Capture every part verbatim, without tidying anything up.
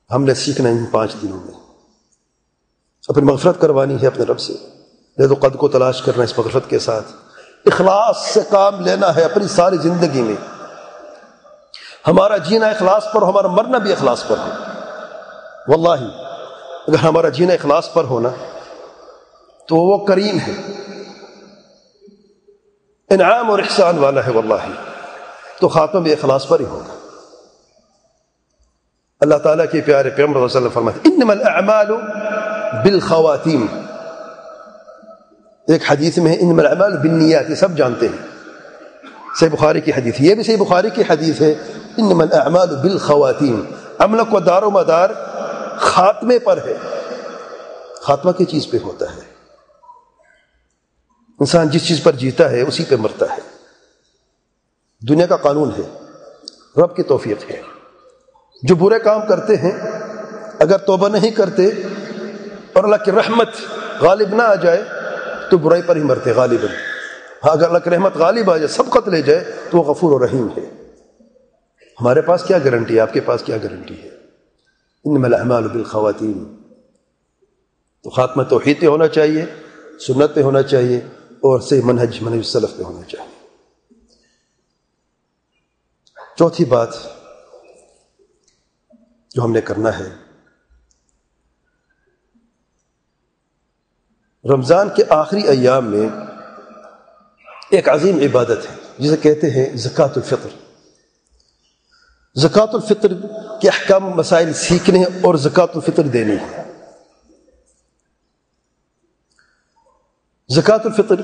ہم نے سیکھنا ان پانچ دنوں میں، اپنی مغفرت کروانی ہے اپنے رب سے، لے تو قد کو تلاش کرنا اس مغفرت کے ساتھ، اخلاص سے کام لینا ہے اپنی ساری زندگی میں. ہمارا جینا اخلاص پر ہو، ہمارا مرنا بھی اخلاص پر ہو. واللہ اگر ہمارا جینا اخلاص پر ہونا تو وہ کریم ہے، انعام اور احسان والا ہے. واللہ تو خاتمہ بھی اخلاص پر ہی ہوگا. اللہ تعالیٰ کے پیارے پیغمبر صلی اللہ علیہ وسلم فرماتے ہیں انما الاعمال بالخواتیم. ایک حدیث میں ہے انما الاعمال بالنیات، یہ سب جانتے ہیں، صحیح بخاری کی حدیث، یہ بھی صحیح بخاری کی حدیث ہے. انما الاعمال بالخواتیم، عمل کو دار و مدار خاتمے پر ہے. خاتمہ کی چیز پہ ہوتا ہے. انسان جس چیز پر جیتا ہے اسی پہ مرتا ہے. دنیا کا قانون ہے، رب کی توفیق ہے. جو برے کام کرتے ہیں اگر توبہ نہیں کرتے اور اللہ کی رحمت غالب نہ آ جائے تو برائی پر ہی مرتے غالباً. ہاں اگر اللہ کی رحمت غالب آ جائے، سبقت لے جائے تو وہ غفور و رحیم ہے. ہمارے پاس کیا گارنٹی ہے، آپ کے پاس کیا گارنٹی ہے؟ انما الاعمال بالخواتیم. تو خاتمہ توحید پہ ہونا چاہیے، سنت پہ ہونا چاہیے، اور سے منہج منہج سلف پہ ہونا چاہیے. چوتھی بات جو ہم نے کرنا ہے، رمضان کے آخری ایام میں ایک عظیم عبادت ہے جسے کہتے ہیں زکوٰۃ الفطر. زکوٰۃ الفطر کے احکام مسائل سیکھنے ہیں اور زکوٰۃ الفطر دینی ہے. زکوٰۃ الفطر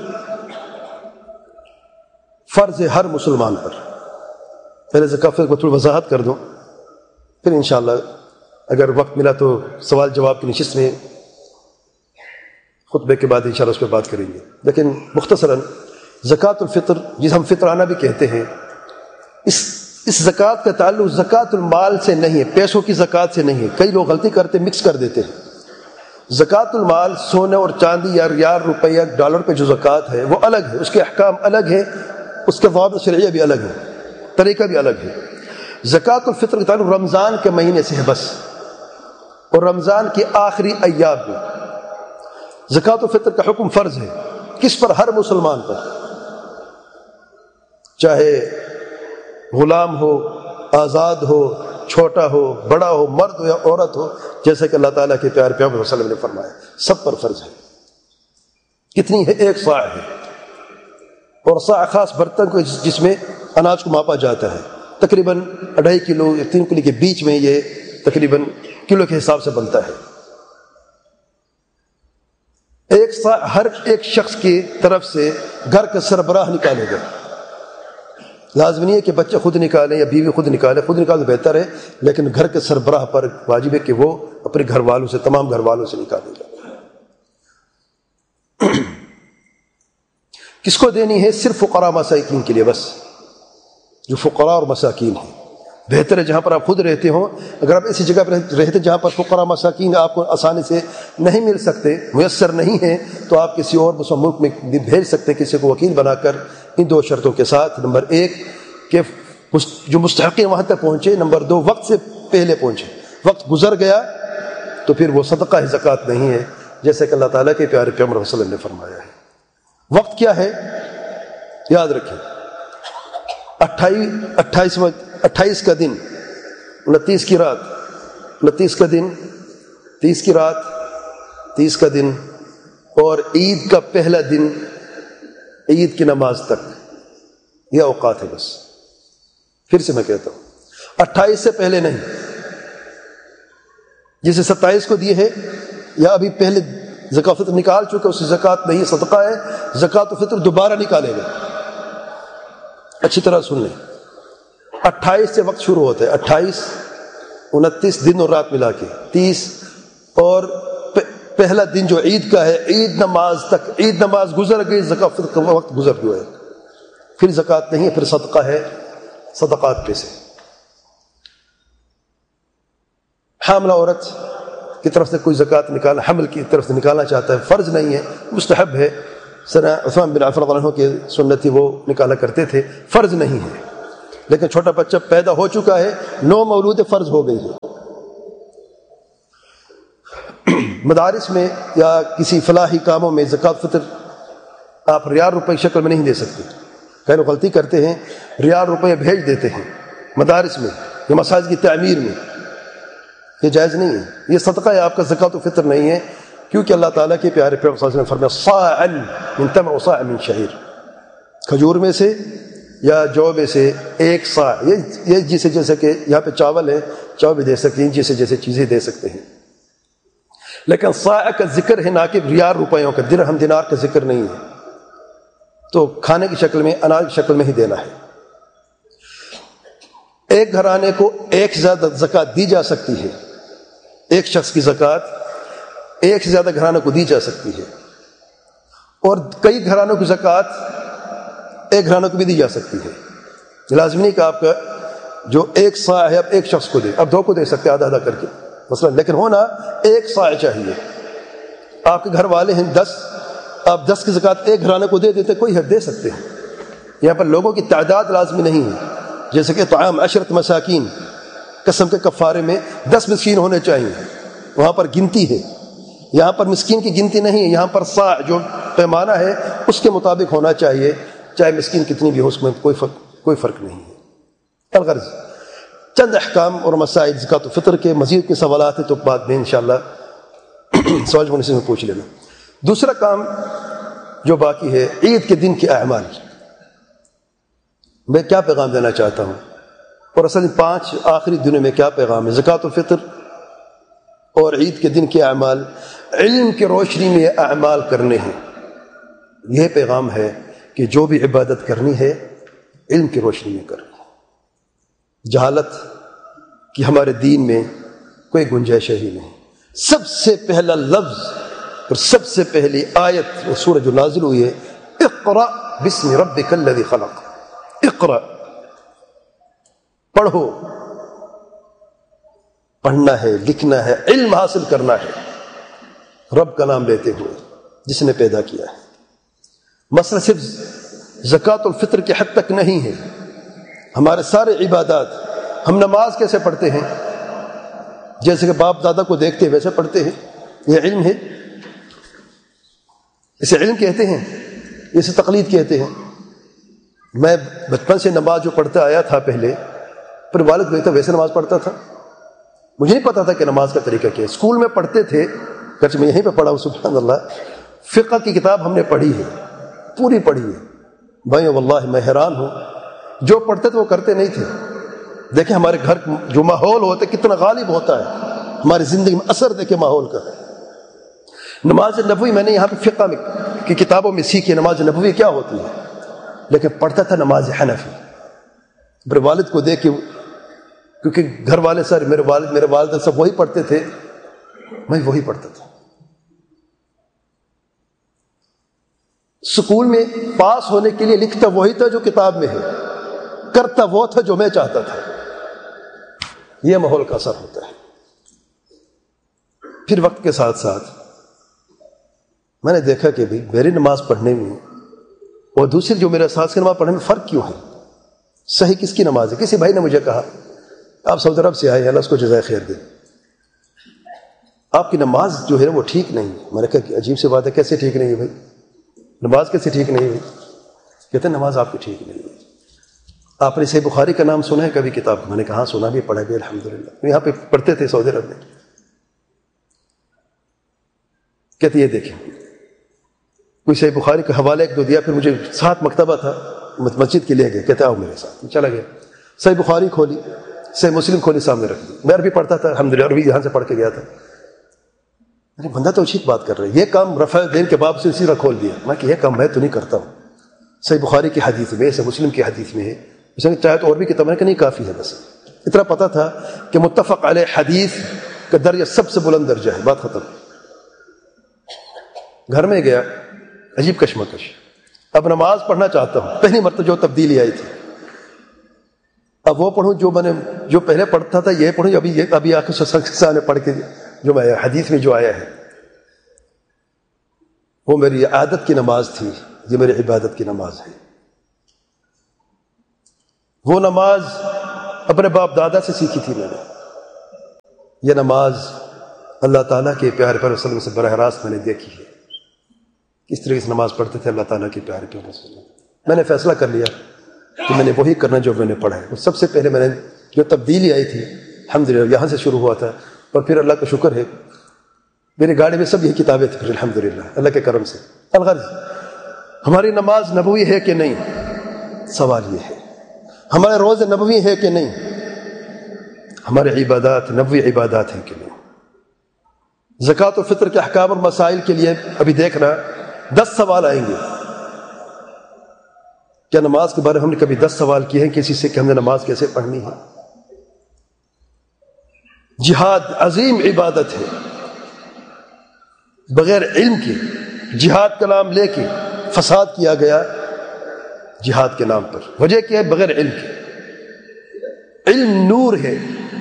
فرض ہے ہر مسلمان پر. پہلے زکوٰۃ الفطر کو تھوڑی وضاحت کر دوں، پھر انشاءاللہ اگر وقت ملا تو سوال جواب کی نشست میں خطبے کے بعد انشاءاللہ اس پہ بات کریں گے. لیکن مختصراً زکوٰۃ الفطر جسے ہم فطرانہ بھی کہتے ہیں، اس اس زکوٰۃ کا تعلق زکوٰۃ المال سے نہیں ہے، پیسوں کی زکوٰۃ سے نہیں ہے. کئی لوگ غلطی کرتے مکس کر دیتے ہیں. زکوٰۃ المال سونے اور چاندی یا ریال روپیہ ڈالر پہ جو زکوٰۃ ہے وہ الگ ہے، اس کے احکام الگ ہے، اس کے ضوابط شرعیہ بھی الگ ہے، طریقہ بھی الگ ہے. زکوٰۃ الفطر کا تعلق رمضان کے مہینے سے ہے بس، اور رمضان کے آخری ایام میں. زکوٰۃ الفطر کا حکم فرض ہے. کس پر؟ ہر مسلمان پر، چاہے غلام ہو، آزاد ہو، چھوٹا ہو، بڑا ہو، مرد ہو یا عورت ہو، جیسا کہ اللہ تعالیٰ کے پیارے پیغمبر صلی اللہ علیہ وسلم نے فرمایا سب پر فرض ہے. کتنی ہے؟ ایک صاع ہے. اور صاع خاص برتن کو جس میں اناج کو ماپا جاتا ہے، تقریباً اڑھائی کلو یا تین کلو کے بیچ میں، یہ تقریباً کلو کے حساب سے بنتا ہے. ایک صاع ہر ایک شخص کی طرف سے گھر کا سربراہ نکالے گا. لازم نہیں ہے کہ بچہ خود نکالے یا بیوی خود نکالے، خود نکالے بہتر ہے، لیکن گھر کے سربراہ پر واجب ہے کہ وہ اپنے گھر والوں سے، تمام گھر والوں سے نکالے گا. کس کو دینی ہے؟ صرف فقراء مساکین کے لیے بس، جو فقراء اور مساکین ہیں. بہتر ہے جہاں پر آپ خود رہتے ہوں، اگر آپ ایسی جگہ پر رہتے جہاں پر فقراء مساکین آپ کو آسانی سے نہیں مل سکتے، میسر نہیں ہیں، تو آپ کسی اور مسلم ملک میں بھیج سکتے کسی کو وکیل بنا کر، ان دو شرطوں کے ساتھ. نمبر ایک کہ جو مستحقین وہاں تک پہنچے، نمبر دو وقت سے پہلے پہنچے. وقت گزر گیا تو پھر وہ صدقہ ہے، زکوٰۃ نہیں ہے، جیسے کہ اللہ تعالیٰ کے پیارے پیغمبر صلی اللہ علیہ وسلم نے فرمایا ہے. وقت کیا ہے؟ یاد رکھیں، اٹھائیس اٹھائیس اٹھائیس کا دن، انتیس کی رات، انتیس کا دن، تیس کی رات، تیس کا دن، اور عید کا پہلا دن عید کی نماز تک، یہ اوقات ہے بس. پھر سے میں کہتا ہوں، اٹھائیس سے پہلے نہیں. جسے ستائیس کو دی ہے یا ابھی پہلے زکوٰۃ الفطر نکال چکے، اس سے زکوٰۃ نہیں، صدقہ ہے. زکوٰۃ الفطر دوبارہ نکالے گا. اچھی طرح سن لیں، اٹھائیس سے وقت شروع ہوتا ہے، اٹھائیس، انتیس دن اور رات ملا کے، تیس، اور پہلا دن جو عید کا ہے، عید نماز تک. عید نماز گزر گئی، زکوٰۃ الفطر کا وقت گزر گیا ہے، پھر زکوٰۃ نہیں ہے، پھر صدقہ ہے، صدقات پہ سے. حاملہ عورت کی طرف سے کوئی زکوٰۃ نکالنا، حمل کی طرف سے نکالنا چاہتا ہے، فرض نہیں ہے، مستحب ہے. سنا عثمان بن عفان رضی اللہ عنہ کے سنت تھی، وہ نکالا کرتے تھے، فرض نہیں ہے. لیکن چھوٹا بچہ پیدا ہو چکا ہے، نو مولود فرض ہو گئی ہے. مدارس میں یا کسی فلاحی کاموں میں زکوٰۃ فطر آپ ریال روپے کی شکل میں نہیں دے سکتے. کئی لوگ غلطی کرتے ہیں، ریال روپے بھیج دیتے ہیں مدارس میں یا مساجد کی تعمیر میں. یہ جائز نہیں ہے، یہ صدقہ ہے، آپ کا زکوٰۃ فطر نہیں ہے، کیونکہ اللہ تعالیٰ کے پیارے پیغمبر صلی اللہ علیہ وسلم نے فرمایا صاعًا من تمر وصاعًا من شعیر، کھجور میں سے یا جو میں سے ایک صاع. یہ یہ جیسے جیسے کہ یہاں پہ چاول ہے، چاول بھی دے سکتے ہیں، جیسے جیسے چیزیں دے سکتے ہیں. لیکن صاع کا ذکر ہے، نہ کہ ریال روپیوں کا، درہم دینار کا ذکر نہیں ہے. تو کھانے کی شکل میں، اناج کی شکل میں ہی دینا ہے. ایک گھرانے کو ایک سے زیادہ زکوٰۃ دی جا سکتی ہے، ایک شخص کی زکوٰۃ ایک سے زیادہ گھرانوں کو دی جا سکتی ہے، اور کئی گھرانوں کی زکوٰۃ ایک گھرانوں کو بھی دی جا سکتی ہے. لازمی نہیں کہ آپ کا جو ایک صاع ہے اب ایک شخص کو دے، اب دو کو دے سکتے آدھا آدھا کر کے مثلا، لیکن ہونا ایک صاع چاہیے. آپ کے گھر والے ہیں دس، آپ دس کی زکوٰۃ ایک گھرانے کو دے دیتے، کوئی حد دے سکتے ہیں. یہاں پر لوگوں کی تعداد لازمی نہیں ہے، جیسے کہ طعام عشرت مساکین قسم کے کفارے میں دس مسکین ہونے چاہیے، وہاں پر گنتی ہے. یہاں پر مسکین کی گنتی نہیں ہے، یہاں پر صاع جو پیمانہ ہے اس کے مطابق ہونا چاہیے، چاہے مسکین کتنی بھی ہو، اس میں کوئی فرق کوئی فرق نہیں ہے. الغرض چند احکام اور مسائل زکوٰۃ الفطر کے. مزید کے سوالات ہیں تو بعد میں انشاءاللہ سوال ہونے سے میں پوچھ لینا. دوسرا کام جو باقی ہے، عید کے دن کے اعمال. میں کیا پیغام دینا چاہتا ہوں، اور اصل پانچ آخری دنوں میں کیا پیغام ہے؟ زکوٰۃ الفطر اور عید کے دن کے اعمال، علم کی روشنی میں یہ اعمال کرنے ہیں. یہ پیغام ہے کہ جو بھی عبادت کرنی ہے علم کی روشنی میں کرنی ہے. جہالت کی ہمارے دین میں کوئی گنجائش ہی نہیں. سب سے پہلا لفظ اور سب سے پہلی آیت وہ سورہ جو نازل ہوئی ہے، اقرأ بسم ربک الذی خلق. اقرأ، پڑھو، پڑھنا ہے، لکھنا ہے، علم حاصل کرنا ہے، رب کا نام لیتے ہوئے جس نے پیدا کیا ہے. مسئلہ صرف زکوٰۃ الفطر کے حد تک نہیں ہے. ہمارے سارے عبادات، ہم نماز کیسے پڑھتے ہیں؟ جیسے کہ باپ دادا کو دیکھتے ہیں ویسے پڑھتے ہیں. یہ علم ہے، اسے علم کہتے ہیں، اسے تقلید کہتے ہیں. میں بچپن سے نماز جو پڑھتا آیا تھا پہلے، پھر والد دیکھتا ویسے نماز پڑھتا تھا. مجھے نہیں پتا تھا کہ نماز کا طریقہ کیا ہے. اسکول میں پڑھتے تھے، گرچہ میں یہیں پہ پڑھا ہوں سبحان اللہ. فقہ کی کتاب ہم نے پڑھی ہے، پوری پڑھی ہے. بھائی واللہ میں حیران ہوں، جو پڑھتے تھے وہ کرتے نہیں تھے. دیکھیں ہمارے گھر جو ماحول ہوتا ہے کتنا غالب ہوتا ہے ہماری زندگی میں، اثر دیکھیں ماحول کا. نماز نبوی میں نے یہاں پہ فقہ میں کی کتابوں میں سیکھی نماز نبوی کیا ہوتی ہے، لیکن پڑھتا تھا نماز حنفی. میرے والد کو دیکھ کے، کیونکہ گھر والے سر میرے والد میرے والدہ سب وہی پڑھتے تھے، میں وہی پڑھتا تھا. سکول میں پاس ہونے کے لیے لکھتا وہی تھا جو کتاب میں ہے، کرتا وہ تھا جو میں چاہتا تھا. یہ ماحول کا اثر ہوتا ہے. پھر وقت کے ساتھ ساتھ میں نے دیکھا کہ بھئی میری نماز پڑھنے میں اور دوسری جو میرے ساتھ کی نماز پڑھنے میں فرق کیوں ہے؟ صحیح کس کی نماز ہے؟ کسی بھائی نے مجھے کہا آپ سعودی عرب سے آئے ہیں، اللہ اس کو جزائے خیر دے، آپ کی نماز جو ہے وہ ٹھیک نہیں. میں نے کہا کہ عجیب سی بات ہے، کیسے ٹھیک نہیں ہے بھائی؟ نماز کیسے ٹھیک نہیں ہوئی؟ کہتے ہیں نماز آپ کی ٹھیک نہیں ہوئی. آپ نے صحیح بخاری کا نام سنا ہے کبھی کتاب؟ میں نے کہا ہاں سنا بھی، پڑھا بھی الحمدللہ. یہاں پہ پڑھتے تھے سعودی عرب میں. کہتے یہ دیکھیں کوئی صحیح بخاری کا حوالہ ایک دو دیا، پھر مجھے ساتھ مکتبہ تھا مسجد کے لے گئے، کہتے آؤ میرے ساتھ. چلا گیا، صحیح بخاری کھولی، صحیح مسلم کھولی، سامنے رکھ دی. میں عربی پڑھتا تھا الحمدللہ، عربی یہاں سے پڑھ کے گیا تھا. بندہ تو ٹھیک بات کر رہا ہے، یہ کام رفع دین کے باب سے سیدھا کھول دیا. میں کہ یہ کام میں تو نہیں کرتا ہوں. صحیح بخاری کی حدیث میں، صحیح مسلم کی حدیث میں ہے، اس نے چاہے تو اور بھی کتاب ہے کہ نہیں کافی ہے. بس اتنا پتا تھا کہ متفق علیہ حدیث کا درجہ سب سے بلند درجہ ہے، بات ختم. گھر میں گیا، عجیب کشمکش. اب نماز پڑھنا چاہتا ہوں، پہلی مرتبہ جو تبدیلی آئی تھی. اب وہ پڑھوں جو میں نے جو پہلے پڑھتا تھا، یہ پڑھوں ابھی یہ ابھی آ کے سامنے پڑھ کے جو میں حدیث میں جو آیا ہے. وہ میری عادت کی نماز تھی، یہ میری عبادت کی نماز ہے. وہ نماز اپنے باپ دادا سے سیکھی تھی میں نے. یہ نماز اللہ تعالیٰ کے پیارے پیغمبر صلی اللہ علیہ وسلم سے براہ راست میں نے دیکھی ہے کس طریقے سے نماز پڑھتے تھے اللہ تعالیٰ کے پیارے پیغمبر صلی اللہ علیہ وسلم. میں نے فیصلہ کر لیا کہ میں نے وہی کرنا جو میں نے پڑھا ہے. اور سب سے پہلے میں نے جو تبدیلی آئی تھی الحمدللہ یہاں سے شروع ہوا تھا, اور پھر اللہ کا شکر ہے میری گاڑی میں سب یہ کتابیں تھیں پھر الحمدللہ اللہ کے کرم سے. الغرض ہماری نماز نبوی ہے کہ نہیں, سوال یہ ہے. ہمارے روزے نبوی ہے کہ نہیں, ہمارے عبادات نبوی عبادات ہیں کہ نہیں. زکوٰۃ و فطر کے احکام اور مسائل کے لیے ابھی دیکھنا دس سوال آئیں گے. کیا نماز کے بارے میں ہم نے کبھی دس سوال کیے ہیں کسی سے کہ ہم نے نماز کیسے پڑھنی ہے؟ جہاد عظیم عبادت ہے, بغیر علم کے جہاد کا نام لے کے فساد کیا گیا جہاد کے نام پر. وجہ کیا ہے؟ بغیر علم کے. علم نور ہے,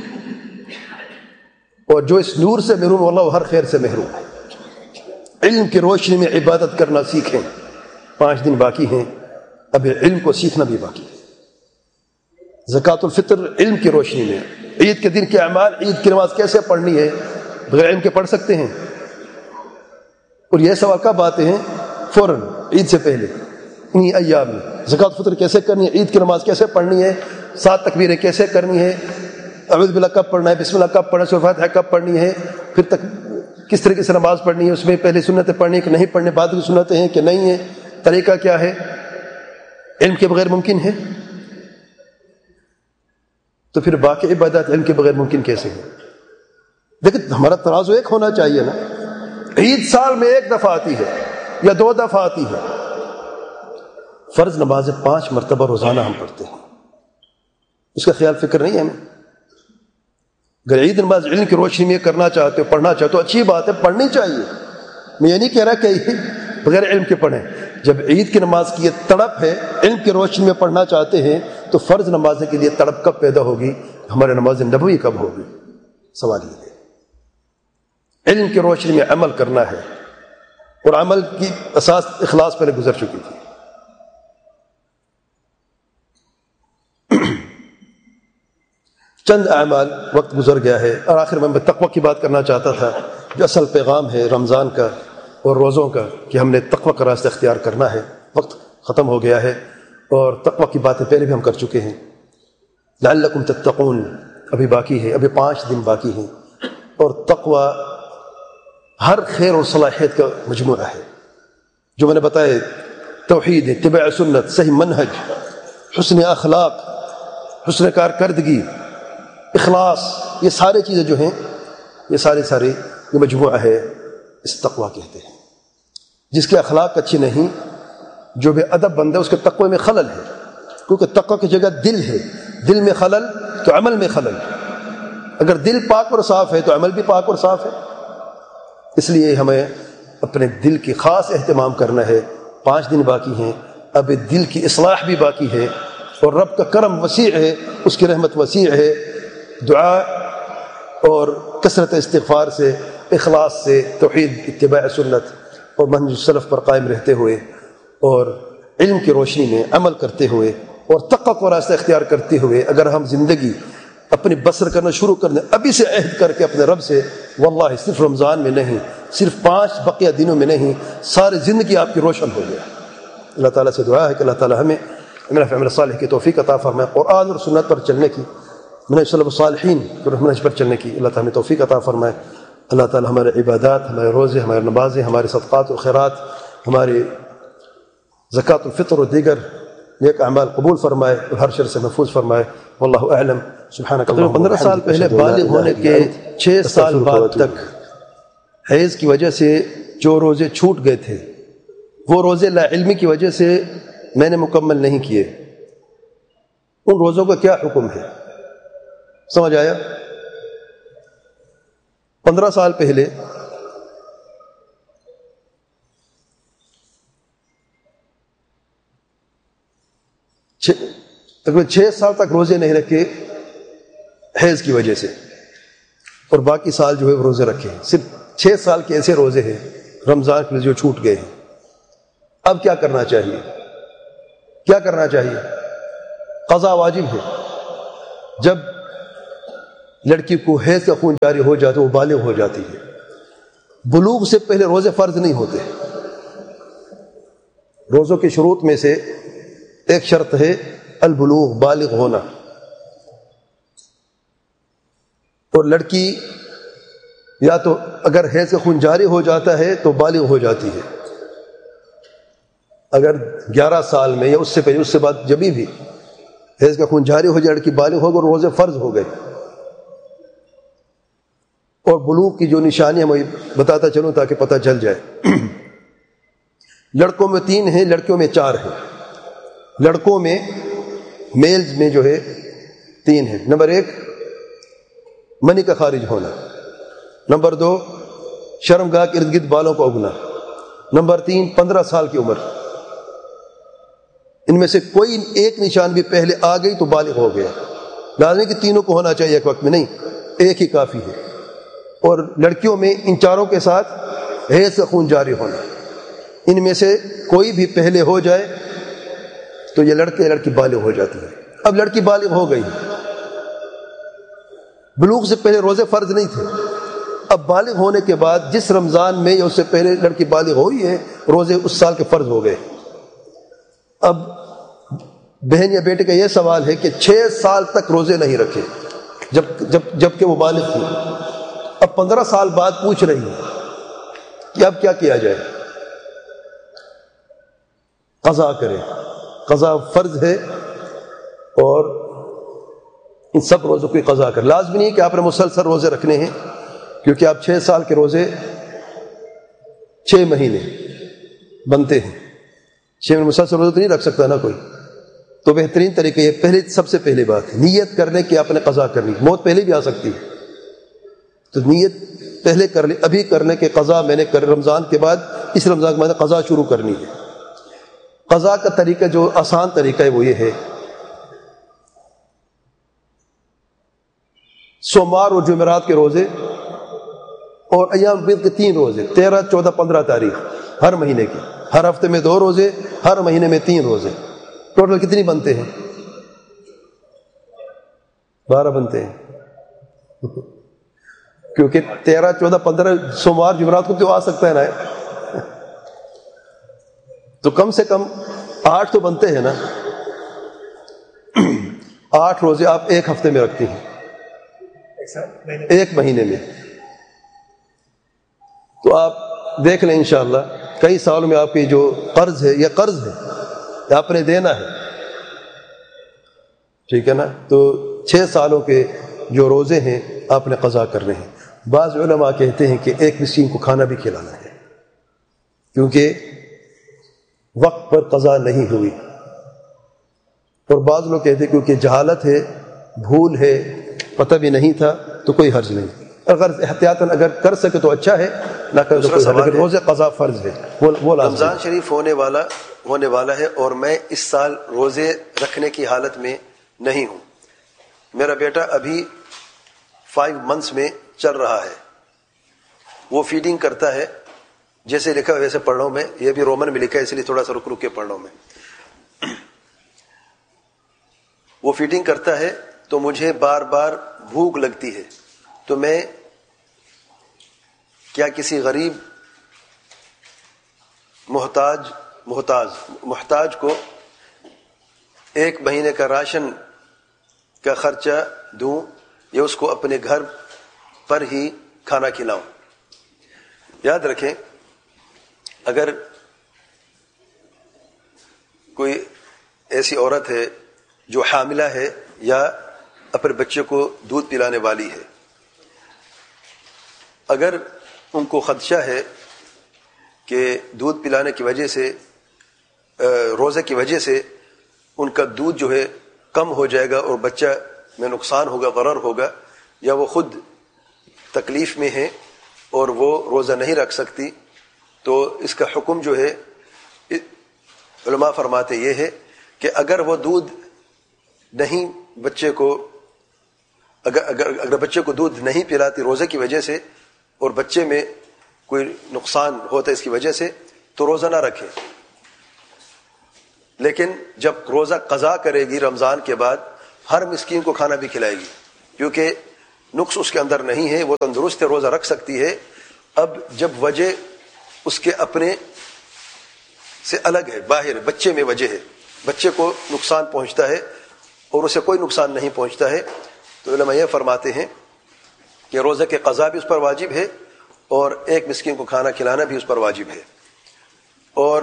اور جو اس نور سے محروم اللہ وہ ہر خیر سے محروم ہے. علم کی روشنی میں عبادت کرنا سیکھیں. پانچ دن باقی ہیں, اب علم کو سیکھنا بھی باقی ہے. زکوٰۃ الفطر علم کی روشنی میں. عید کے دن کے اعمال, عید کی نماز کیسے پڑھنی ہے بغیر علم کے پڑھ سکتے ہیں؟ اور یہ سوال کب آتے ہیں؟ فوراً عید سے پہلے انہی ایام میں. زکوٰۃ الفطر کیسے کرنی ہے, عید کی نماز کیسے پڑھنی ہے, سات تکبیریں کیسے کرنی ہے, اعوذ باللہ کب پڑھنا ہے, بسم اللہ کب پڑھنا ہے, سورۃ فاتحہ کب پڑھنی ہے, پھر تک کس طریقے سے نماز پڑھنی ہے, اس میں پہلے سنتیں پڑھنی کہ نہیں پڑھنے, بعد کی سنتیں ہیں کہ نہیں ہیں, طریقہ کیا ہے, علم کے بغیر ممکن ہے. تو پھر باقی عبادات علم کے بغیر ممکن کیسے ہیں؟ لیکن ہمارا ترازو ایک ہونا چاہیے نا. عید سال میں ایک دفعہ آتی ہے یا دو دفعہ آتی ہے. فرض نمازیں پانچ مرتبہ روزانہ ہم پڑھتے ہیں, اس کا خیال فکر نہیں ہے ہمیں. اگر عید نماز علم کی روشنی میں کرنا چاہتے ہو, پڑھنا چاہتے ہو, اچھی بات ہے, پڑھنی چاہیے. میں یہ نہیں کہہ رہا کہ بغیر علم کے پڑھیں. جب عید کی نماز کی یہ تڑپ ہے, علم کی روشنی میں پڑھنا چاہتے ہیں, تو فرض نماز کے لیے تڑپ کب پیدا ہوگی, ہمارے نماز نبوی کب ہوگی؟ سوال یہ ہے. علم کی روشنی میں عمل کرنا ہے, اور عمل کی اساس اخلاص پہلے گزر چکی تھی. چند اعمال, وقت گزر گیا ہے, اور آخر میں تقوی کی بات کرنا چاہتا تھا, جو اصل پیغام ہے رمضان کا اور روزوں کا, کہ ہم نے تقوی کا راستہ اختیار کرنا ہے. وقت ختم ہو گیا ہے, اور تقوی کی باتیں پہلے بھی ہم کر چکے ہیں. لعلکم تتقون ابھی باقی ہے, ابھی پانچ دن باقی ہیں. اور تقوی ہر خیر اور صلاحیت کا مجموعہ ہے. جو میں نے بتایا, توحید, اتباع سنت, صحیح منہج, حسن اخلاق, حسن کارکردگی, اخلاص, یہ سارے چیزیں جو ہیں, یہ سارے سارے یہ مجموعہ ہے, اس تقوی کہتے ہیں. جس کے اخلاق اچھی نہیں, جو بے ادب بندہ ہے, اس کے تقوی میں خلل ہے. کیونکہ تقوی کی جگہ دل ہے, دل میں خلل تو عمل میں خلل. اگر دل پاک اور صاف ہے تو عمل بھی پاک اور صاف ہے. اس لیے ہمیں اپنے دل کی خاص اہتمام کرنا ہے. پانچ دن باقی ہیں, اب دل کی اصلاح بھی باقی ہے, اور رب کا کرم وسیع ہے, اس کی رحمت وسیع ہے. دعا اور کثرت استغفار سے, اخلاص سے, توحید, اتباع سنت اور منہج السلف پر قائم رہتے ہوئے, اور علم کی روشنی میں عمل کرتے ہوئے, اور تقوی کا راستہ اختیار کرتے ہوئے, اگر ہم زندگی اپنی بسر کرنا شروع کر دیں ابھی سے عہد کر کے اپنے رب سے, واللہ صرف رمضان میں نہیں, صرف پانچ بقیہ دنوں میں نہیں, ساری زندگی آپ کی روشن ہو گیا. اللہ تعالیٰ سے دعا ہے کہ اللہ تعالیٰ ہمیں عمل صالح کی توفیق عطا فرمائے, قرآن اور سنت پر چلنے کی, منہج سلف الصالحین منہج پر چلنے کی اللہ تعالیٰ ہمیں توفیق عطا فرمائے. اللہ تعالیٰ ہمارے عبادات, ہمارے روزے, ہمارے نمازیں, ہمارے صدقات و خیرات, ہمارے زکوٰۃ الفطر و دیگر نیک اعمال قبول فرمائے, اور ہر شر سے محفوظ فرمائے. واللہ اعلم. سبحانک اللہم پندرہ سال پہلے بالغ ہونے کے چھ سال بعد تک حیض کی وجہ سے جو روزے چھوٹ گئے تھے, وہ روزے لا علمی کی وجہ سے میں نے مکمل نہیں کیے, ان روزوں کا کیا حکم ہے؟ سمجھ آیا؟ پندرہ سال پہلے تقریباً چھ سال تک روزے نہیں رکھے حیض کی وجہ سے, اور باقی سال جو ہے وہ روزے رکھے ہیں. صرف چھ سال کے ایسے روزے ہیں رمضان کے جو چھوٹ گئے ہیں. اب کیا کرنا چاہیے؟ کیا کرنا چاہیے؟ قضا واجب ہے. جب لڑکی کو حیض کا خون جاری ہو جاتا ہے, وہ بالغ ہو جاتی ہے, بلوغ سے پہلے روزے فرض نہیں ہوتے. روزوں کے شروط میں سے ایک شرط ہے البلوغ، بالغ ہونا. اور لڑکی یا تو اگر حیض کا خون جاری ہو جاتا ہے تو بالغ ہو جاتی ہے. اگر گیارہ سال میں یا اس سے پہلے، اس سے بعد جبھی بھی حیض کا خون جاری ہو جائے لڑکی بالغ ہوگا اور روزے فرض ہو گئے. اور بلوغ کی جو نشانی ہے میں بتاتا چلوں تاکہ پتہ چل جائے. لڑکوں میں تین ہیں، لڑکیوں میں چار ہیں. لڑکوں میں میلز میں جو ہے تین ہیں. نمبر ایک منی کا خارج ہونا. نمبر دو شرمگاہ کے ارد گرد بالوں کو اگنا. نمبر تین پندرہ سال کی عمر. ان میں سے کوئی ایک نشان بھی پہلے آ گئی تو بالغ ہو گیا. لازمی کہ تینوں کو ہونا چاہیے ایک وقت میں، نہیں ایک ہی کافی ہے. اور لڑکیوں میں ان چاروں کے ساتھ حیض کا خون جاری ہونا. ان میں سے کوئی بھی پہلے ہو جائے تو یہ لڑکے لڑکی بالغ ہو جاتی ہے. اب لڑکی بالغ ہو گئی، بلوغ سے پہلے روزے فرض نہیں تھے. اب بالغ ہونے کے بعد جس رمضان میں یا اس سے پہلے لڑکی بالغ ہوئی ہے روزے اس سال کے فرض ہو گئے. اب بہن یا بیٹے کا یہ سوال ہے کہ چھ سال تک روزے نہیں رکھے جب جب جب کہ وہ بالغ تھی. اب پندرہ سال بعد پوچھ رہی ہے کہ اب کیا کیا جائے. قضا کرے. قضا فرض ہے اور ان سب روزوں کی قضا کرے. لازمی نہیں کہ آپ نے مسلسل روزے رکھنے ہیں، کیونکہ آپ چھ سال کے روزے چھ مہینے بنتے ہیں. چھ مہینے مسلسل روزے تو نہیں رکھ سکتا نا کوئی. تو بہترین طریقہ یہ پہلے سب سے پہلی بات نیت کرنے کی آپ نے قضا کرنی. موت پہلے بھی آ سکتی ہے تو نیت پہلے کر لی. ابھی کرنے کے قضا میں نے کر رمضان کے بعد اس رمضان کے بعد قضا شروع کرنی ہے. قضا کا طریقہ جو آسان طریقہ ہے وہ یہ ہے سوموار اور جمعرات کے روزے اور ایام بیض کے تین روزے، تیرہ چودہ پندرہ تاریخ ہر مہینے کی. ہر ہفتے میں دو روزے، ہر مہینے میں تین روزے. ٹوٹل کتنی بنتے ہیں؟ بارہ بنتے ہیں. کیونکہ تیرہ چودہ پندرہ سوموار جمعرات کو تو آ سکتا ہے نا، تو کم سے کم آٹھ تو بنتے ہیں نا. آٹھ روزے آپ ایک ہفتے میں رکھتی ہیں، ایک مہینے میں. تو آپ دیکھ لیں انشاءاللہ کئی سالوں میں آپ کی جو قرض ہے، یہ قرض ہے، یہ آپ نے دینا ہے، ٹھیک ہے نا. تو چھ سالوں کے جو روزے ہیں آپ نے قضا کرنے ہیں. بعض علماء کہتے ہیں کہ ایک مسکین کو کھانا بھی کھلانا ہے، کیونکہ وقت پر قضا نہیں ہوئی. اور بعض لوگ کہتے ہیں کیونکہ جہالت ہے، بھول ہے، پتہ بھی نہیں تھا تو کوئی حرج نہیں. اگر احتیاطاً اگر کر سکے تو اچھا ہے، نہ کر تو کوئی حرج نہیں. روزے قضا فرض ہے. وہ رمضان شریف ہونے والا ہونے والا ہے اور میں اس سال روزے رکھنے کی حالت میں نہیں ہوں. میرا بیٹا ابھی فائیو منتھس میں چل رہا ہے. وہ فیڈنگ کرتا ہے، جیسے لکھا ہے ویسے پڑھ رہا ہوں میں. یہ بھی رومن میں لکھا ہے اس لیے تھوڑا سا رک رک کے پڑھ رہا ہوں میں. وہ فیڈنگ کرتا ہے تو مجھے بار بار بھوک لگتی ہے. تو میں کیا کسی غریب محتاج محتاج محتاج کو ایک مہینے کا راشن کا خرچہ دوں یا اس کو اپنے گھر پر ہی کھانا کھلاؤں؟ یاد رکھیں، اگر کوئی ایسی عورت ہے جو حاملہ ہے یا اپنے بچے کو دودھ پلانے والی ہے، اگر ان کو خدشہ ہے کہ دودھ پلانے کی وجہ سے، روزے کی وجہ سے ان کا دودھ جو ہے کم ہو جائے گا اور بچہ میں نقصان ہوگا، ضرر ہوگا، یا وہ خود تکلیف میں ہے اور وہ روزہ نہیں رکھ سکتی، تو اس کا حکم جو ہے علماء فرماتے یہ ہے کہ اگر وہ دودھ نہیں بچے کو اگر اگر اگر بچے کو دودھ نہیں پلاتی روزے کی وجہ سے اور بچے میں کوئی نقصان ہوتا ہے اس کی وجہ سے، تو روزہ نہ رکھے. لیکن جب روزہ قضا کرے گی رمضان کے بعد ہر مسکین کو کھانا بھی کھلائے گی، کیونکہ نقص اس کے اندر نہیں ہے، وہ تندرست ہے، روزہ رکھ سکتی ہے. اب جب وجہ اس کے اپنے سے الگ ہے، باہر ہے، بچے میں وجہ ہے، بچے کو نقصان پہنچتا ہے اور اسے کوئی نقصان نہیں پہنچتا ہے، تو علماء یہ فرماتے ہیں کہ روزہ کے قضا بھی اس پر واجب ہے اور ایک مسکین کو کھانا کھلانا بھی اس پر واجب ہے۔ اور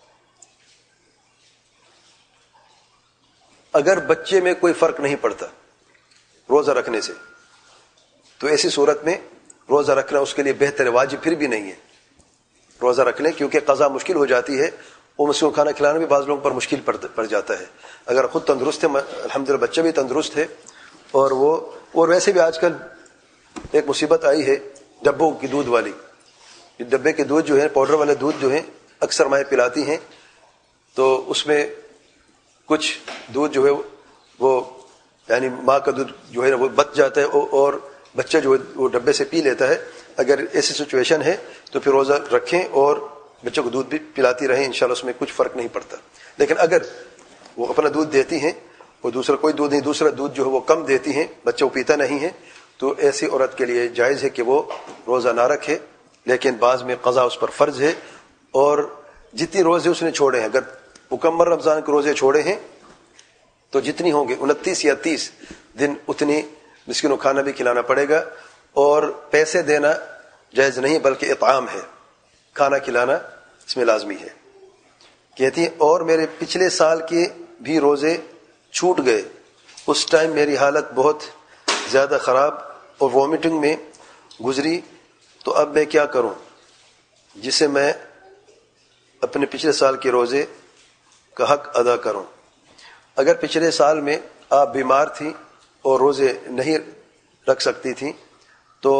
اگر بچے میں کوئی فرق نہیں پڑتا روزہ رکھنے سے، تو ایسی صورت میں روزہ رکھنا اس کے لیے بہتر ہے، واجب پھر بھی نہیں ہے روزہ رکھ لیں، کیونکہ قضا مشکل ہو جاتی ہے، وہ مسکین کو کھانا کھلانا بھی بعض لوگوں پر مشکل پڑ جاتا ہے۔ اگر خود تندرست ہے، الحمدللہ بچہ بھی تندرست ہے، اور وہ اور ویسے بھی آج کل ایک مصیبت آئی ہے ڈبوں کی دودھ والی، ڈبے کے دودھ جو ہے، پاؤڈر والے دودھ جو ہیں اکثر مائیں پلاتی ہیں، تو اس میں کچھ دودھ جو ہے وہ یعنی ماں کا دودھ جو ہے وہ بچ جاتا ہے اور بچہ جو ہے وہ ڈبے سے پی لیتا ہے۔ اگر ایسی سچویشن ہے تو پھر روزہ رکھیں اور بچوں کو دودھ بھی پلاتی رہیں، انشاءاللہ اس میں کچھ فرق نہیں پڑتا۔ لیکن اگر وہ اپنا دودھ دیتی ہیں اور دوسرا کوئی دودھ نہیں، دوسرا دودھ جو ہے وہ کم دیتی ہیں، بچہ وہ پیتا نہیں ہے، تو ایسی عورت کے لیے جائز ہے کہ وہ روزہ نہ رکھے، لیکن بعض میں قضا اس پر فرض ہے، اور جتنی روزے اس نے چھوڑے ہیں، اگر مکمل رمضان کے روزے چھوڑے ہیں تو جتنی ہوں گے انتیس یا تیس دن اتنی مسکین کو کھانا بھی کھلانا پڑے گا، اور پیسے دینا جائز نہیں بلکہ اطعام ہے، کھانا کھلانا اس میں لازمی ہے۔ کہتی ہیں اور میرے پچھلے سال کے بھی روزے چھوٹ گئے، اس ٹائم میری حالت بہت زیادہ خراب اور وومٹنگ میں گزری، تو اب میں کیا کروں جسے میں اپنے پچھلے سال کے روزے کا حق ادا کروں؟ اگر پچھلے سال میں آپ بیمار تھیں اور روزے نہیں رکھ سکتی تھیں تو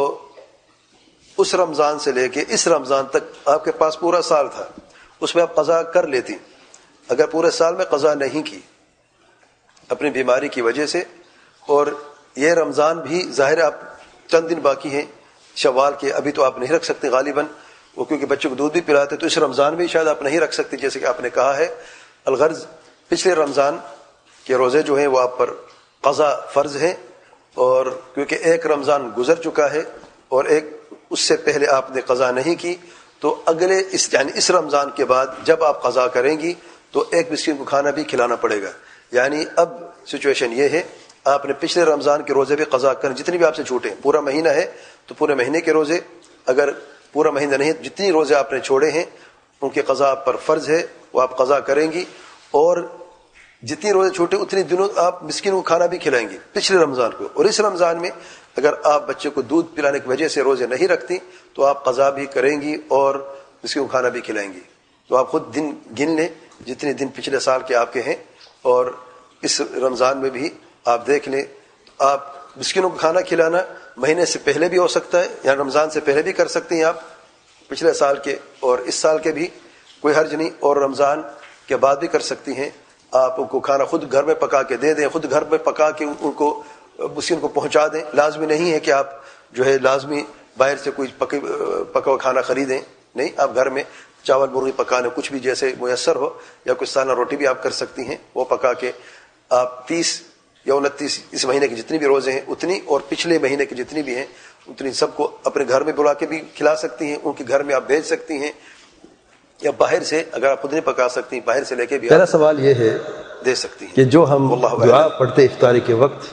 اس رمضان سے لے کے اس رمضان تک آپ کے پاس پورا سال تھا، اس میں آپ قضا کر لیتی۔ اگر پورے سال میں قضا نہیں کی اپنی بیماری کی وجہ سے، اور یہ رمضان بھی ظاہر آپ چند دن باقی ہیں شوال کے، ابھی تو آپ نہیں رکھ سکتے غالباً، وہ کیونکہ بچوں کو دودھ بھی پلاتے تو اس رمضان میں شاید آپ نہیں رکھ سکتے جیسے کہ آپ نے کہا ہے۔ الغرض پچھلے رمضان کے روزے جو ہیں وہ آپ پر قضا فرض ہیں، اور کیونکہ ایک رمضان گزر چکا ہے اور ایک اس سے پہلے آپ نے قضا نہیں کی، تو اگلے اس یعنی اس رمضان کے بعد جب آپ قضا کریں گی تو ایک مسکین کو کھانا بھی کھلانا پڑے گا۔ یعنی اب سچویشن یہ ہے آپ نے پچھلے رمضان کے روزے بھی قضا کریں، جتنی بھی آپ سے چھوٹے، پورا مہینہ ہے تو پورے مہینے کے روزے، اگر پورا مہینہ نہیں جتنی روزے آپ نے چھوڑے ہیں ان کے قضا آپ پر فرض ہے، وہ آپ قضا کریں گی، اور جتنی روزے چھوٹے اتنی دنوں آپ مسکین کو کھانا بھی کھلائیں گی پچھلے رمضان کو۔ اور اس رمضان میں اگر آپ بچے کو دودھ پلانے کی وجہ سے روزے نہیں رکھتی تو آپ قضا بھی کریں گی اور مسکین کو کھانا بھی کھلائیں گی۔ تو آپ خود دن گن لیں جتنے دن پچھلے سال کے آپ کے ہیں، اور اس رمضان میں بھی آپ دیکھ لیں، آپ مسکینوں کو کھانا کھلانا مہینے سے پہلے بھی ہو سکتا ہے، یا رمضان سے پہلے بھی کر سکتے ہیں آپ پچھلے سال کے، اور اس سال کے بھی کوئی حرج نہیں، اور رمضان کے بعد بھی کر سکتی ہیں۔ آپ ان کو کھانا خود گھر میں پکا کے دے دیں، خود گھر میں پکا کے ان کو مسکین کو پہنچا دیں، لازمی نہیں ہے کہ آپ جو ہے لازمی باہر سے کوئی پکا پکا کھانا خریدیں، نہیں، آپ گھر میں چاول مرغی پکانے کچھ بھی جیسے میسر ہو، یا کچھ سالہ روٹی بھی آپ کر سکتی ہیں، وہ پکا کے آپ تیس یا انتیس اس مہینے کے جتنی بھی روزے ہیں اتنی، اور پچھلے مہینے کے جتنی بھی ہیں اتنی سب کو اپنے گھر میں بلا کے بھی کھلا سکتی ہیں، ان کے گھر میں آپ بھیج سکتی ہیں، یا باہر سے اگر آپ خود نہیں پکا سکتی ہیں باہر سے لے کے بھی پہلا سوال یہ ہے دے سکتی ہیں کہ جو ہم واللہ دعا اعلم۔ پڑھتے افطاری کے وقت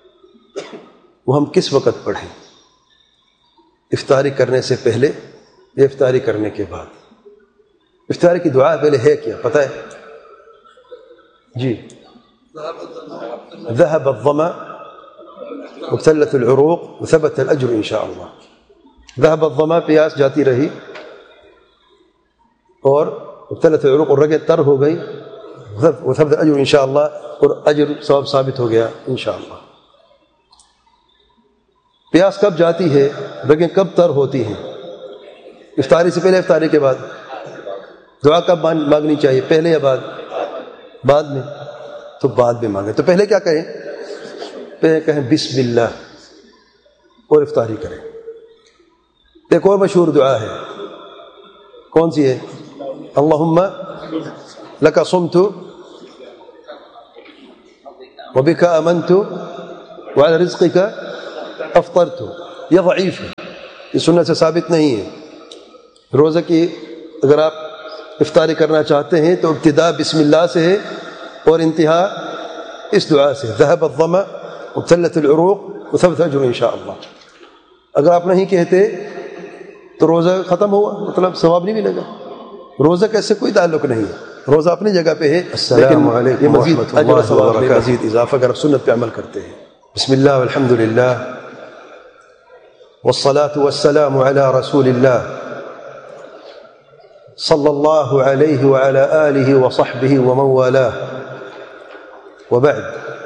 وہ ہم کس وقت پڑھیں؟ افطاری کرنے سے پہلے یا افطاری کرنے کے بعد؟ افطاری کی دعا پہلے ہے کیا پتہ ہے؟ جی، ذهب الظما وابتلت العروق وثبت الاجر ان شاء اللہ۔ ذهب الظما پیاس جاتی رہی اور ابتلت العروق اور رگیں تر ہو گئی، وثبت الاجر ان شاء اللہ، اور اجر ثواب ثابت ہو گیا ان شاء اللہ۔ پیاس کب جاتی ہے، رگیں کب تر ہوتی ہیں؟ افطاری سے پہلے افطاری کے بعد؟ دعا کب مانگنی چاہیے، پہلے یا بعد؟ بعد میں، تو بعد میں مانگیں۔ تو پہلے کیا کہیں؟ پہلے کہیں بسم اللہ اور افطاری کریں۔ ایک اور مشہور دعا ہے، کون سی ہے؟ اللہم لک صمت وبک آمنت وعلی رزقک افطرت۔ یہ ضعیف ہے، یہ سنت سے ثابت نہیں ہے۔ روزہ کی اگر آپ افطاری کرنا چاہتے ہیں تو ابتدا بسم اللہ سے ہے اور انتہا اس دعا سے ذهب الظمأ وابتلت العروق وثبت الاجر ان شاء اللہ. اگر آپ نہیں کہتے تو روزہ ختم ہوا، مطلب ثواب نہیں ملے گا. روزہ کا اس سے کوئی تعلق نہیں ہے، روزہ اپنی جگہ پہ ہے، السلام علیکم ورحمۃ اللہ وبرکاتہ. مزید اضافہ اگر آپ سنت پہ عمل کرتے ہیں. بسم اللہ والحمد للہ والصلاة والسلام على رسول اللہ صلی اللہ علیہ وعلى آلہ وصحبہ ومن والاه. وبعد،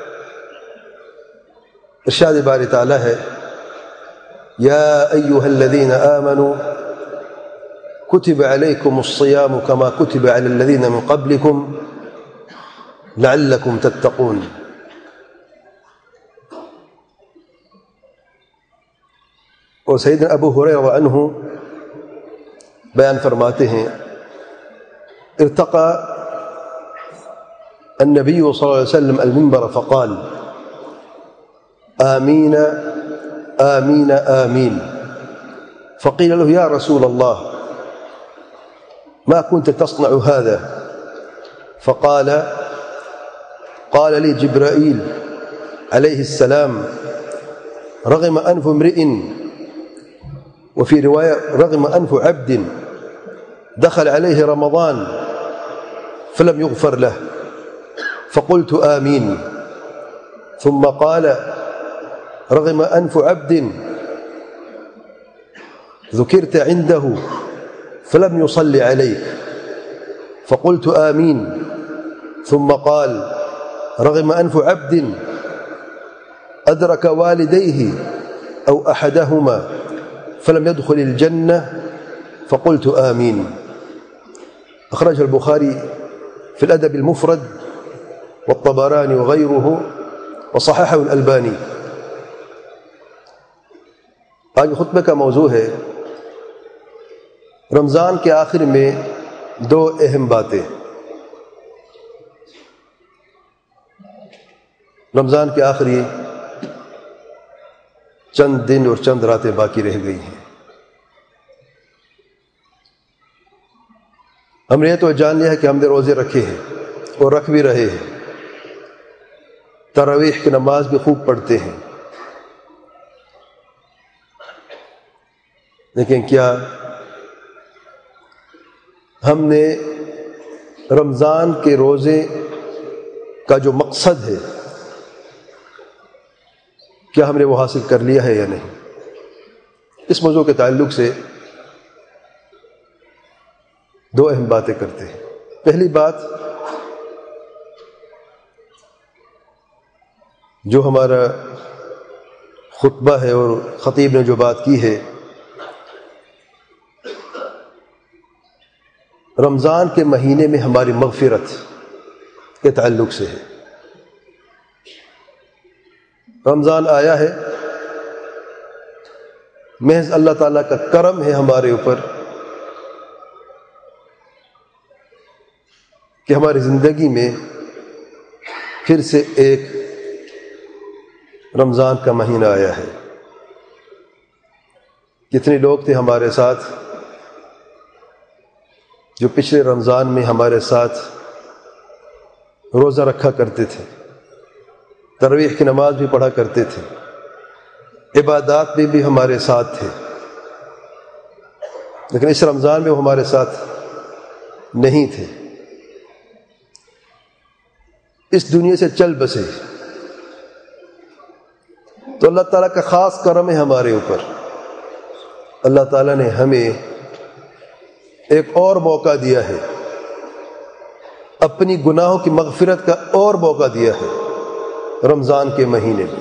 ارشاد باری تعالی ہے یا ایہا الذین آمنوا كتب عليكم الصيام كما كتب على الذين من قبلكم لعلكم تتقون. اور سیدنا ابو ہریرہ عنہ بیان فرماتے ہیں ارتقى النبي صلى الله عليه وسلم المنبر فقال آمين آمين آمين. فقيل له يا رسول الله ما كنت تصنع هذا؟ فقال قال لي جبرائيل عليه السلام رغم أنف امرئ، وفي رواية رغم أنف عبد دخل عليه رمضان فلم يغفر له، فقلت آمين. ثم قال رغم أنف عبد ذكرت عنده فلم يصلي عليك، فقلت آمين. ثم قال رغم أنف عبد أدرك والديه أو أحدهما فلم يدخل الجنة، فقلت آمين. أخرج البخاري في الأدب المفرد والطبراني وغيره وصححه الألباني. آج خطبہ کا موضوع ہے رمضان کے آخر میں دو اہم باتیں. رمضان کے آخری چند دن اور چند راتیں باقی رہ گئی ہیں. ہم نے تو جان لیا ہے کہ ہم نے روزے رکھے ہیں اور رکھ بھی رہے ہیں، تراویح کی نماز بھی خوب پڑھتے ہیں، لیکن کیا ہم نے رمضان کے روزے کا جو مقصد ہے کیا ہم نے وہ حاصل کر لیا ہے یا نہیں؟ اس موضوع کے تعلق سے دو اہم باتیں کرتے ہیں. پہلی بات جو ہمارا خطبہ ہے اور خطیب نے جو بات کی ہے رمضان کے مہینے میں ہماری مغفرت کے تعلق سے ہے. رمضان آیا ہے، محض اللہ تعالیٰ کا کرم ہے ہمارے اوپر کہ ہماری زندگی میں پھر سے ایک رمضان کا مہینہ آیا ہے. کتنے لوگ تھے ہمارے ساتھ جو پچھلے رمضان میں ہمارے ساتھ روزہ رکھا کرتے تھے، تراویح کی نماز بھی پڑھا کرتے تھے، عبادات میں بھی ہمارے ساتھ تھے، لیکن اس رمضان میں وہ ہمارے ساتھ نہیں تھے، اس دنیا سے چل بسے. تو اللہ تعالیٰ کا خاص کرم ہے ہمارے اوپر. اللہ تعالیٰ نے ہمیں ایک اور موقع دیا ہے، اپنی گناہوں کی مغفرت کا اور موقع دیا ہے رمضان کے مہینے میں.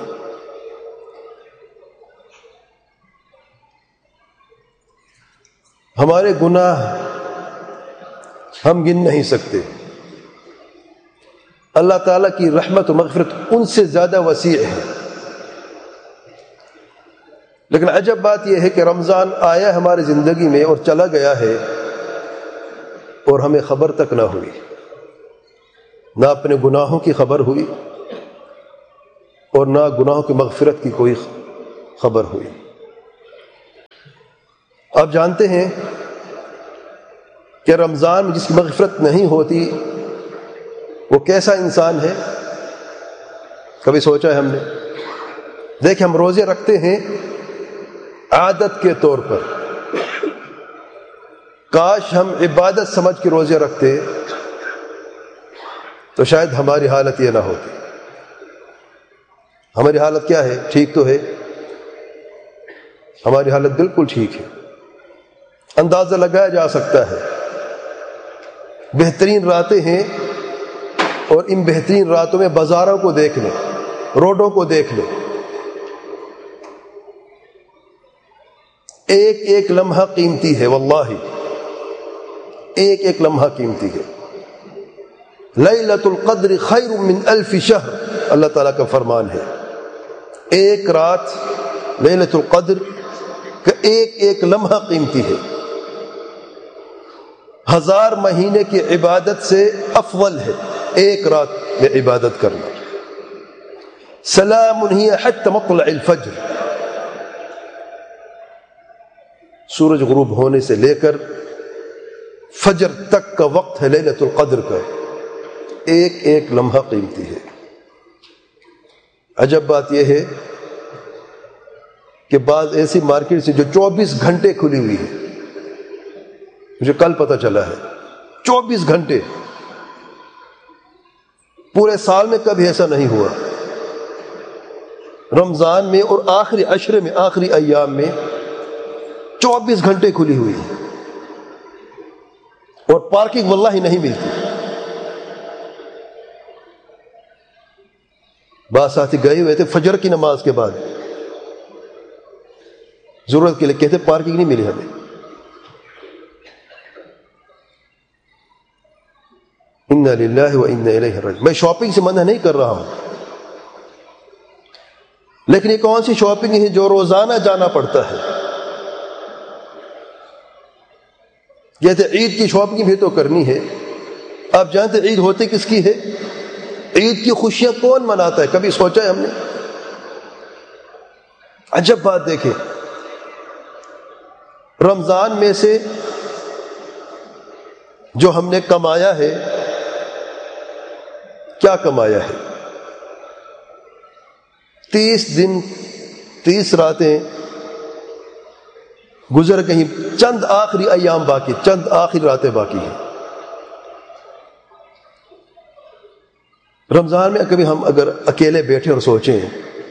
ہمارے گناہ ہم گن نہیں سکتے. اللہ تعالیٰ کی رحمت و مغفرت ان سے زیادہ وسیع ہے. لیکن عجب بات یہ ہے کہ رمضان آیا ہماری زندگی میں اور چلا گیا ہے اور ہمیں خبر تک نہ ہوئی، نہ اپنے گناہوں کی خبر ہوئی اور نہ گناہوں کی مغفرت کی کوئی خبر ہوئی. آپ جانتے ہیں کہ رمضان میں جس کی مغفرت نہیں ہوتی وہ کیسا انسان ہے؟ کبھی سوچا ہے ہم نے؟ دیکھیں ہم روزے رکھتے ہیں عادت کے طور پر، کاش ہم عبادت سمجھ کے روزے رکھتے تو شاید ہماری حالت یہ نہ ہوتی۔ ہماری حالت کیا ہے؟ ٹھیک تو ہے، ہماری حالت بالکل ٹھیک ہے، اندازہ لگایا جا سکتا ہے۔ بہترین راتیں ہیں، اور ان بہترین راتوں میں بازاروں کو دیکھ لیں، روڈوں کو دیکھ لیں، ایک ایک لمحہ قیمتی ہے، واللہ ایک ایک لمحہ قیمتی ہے۔ لیلۃ القدر خیر من الف شہر، اللہ تعالیٰ کا فرمان ہے۔ ایک رات لیلۃ القدر کا ایک ایک لمحہ قیمتی ہے، ہزار مہینے کی عبادت سے افضل ہے ایک رات میں عبادت کرنا۔ سلام ہی حتی مطلع الفجر، سورج غروب ہونے سے لے کر فجر تک کا وقت ہے لیلۃ القدر کا، ایک ایک لمحہ قیمتی ہے۔ عجب بات یہ ہے کہ بعض ایسی مارکیٹ سے جو چوبیس گھنٹے کھلی ہوئی ہے، مجھے کل پتہ چلا ہے چوبیس گھنٹے، پورے سال میں کبھی ایسا نہیں ہوا۔ رمضان میں اور آخری عشرے میں، آخری ایام میں چوبیس گھنٹے کھلی ہوئی ہے، اور پارکنگ واللہ ہی نہیں ملتی۔ بعض ساتھی گئے ہوئے تھے فجر کی نماز کے بعد، ضرورت کے لیے، کہتے پارکنگ نہیں ملی ہمیں۔ انا للہ و انا الیہ راجعون۔ میں شاپنگ سے منع نہیں کر رہا ہوں، لیکن یہ کون سی شاپنگ ہے جو روزانہ جانا پڑتا ہے؟ کہتے عید کی شاپنگ بھی تو کرنی ہے۔ آپ جانتے عید ہوتی کس کی ہے؟ عید کی خوشیاں کون مناتا ہے؟ کبھی سوچا ہے ہم نے؟ عجب بات دیکھیں، رمضان میں سے جو ہم نے کمایا ہے، کیا کمایا ہے؟ تیس دن، تیس راتیں گزر گئی، چند آخری ایام باقی، چند آخری راتیں باقی ہیں۔ رمضان میں کبھی ہم اگر اکیلے بیٹھے اور سوچیں،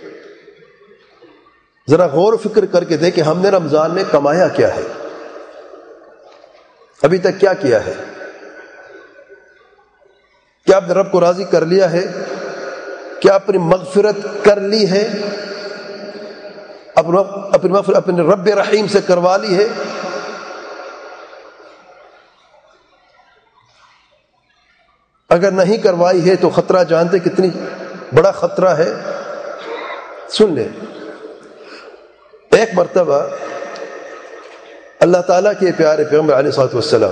ذرا غور و فکر کر کے دیکھیں ہم نے رمضان میں کمایا کیا ہے، ابھی تک کیا کیا ہے؟ کیا آپ نے رب کو راضی کر لیا ہے؟ کیا اپنی مغفرت کر لی ہے؟ اپنی مغفرت اپنے رب رحیم سے کروا لی ہے؟ اگر نہیں کروائی ہے تو خطرہ جانتے کتنی بڑا خطرہ ہے؟ سن لیں، ایک مرتبہ اللہ تعالیٰ کے پیارے پیغمبر علیہ الصلوۃ والسلام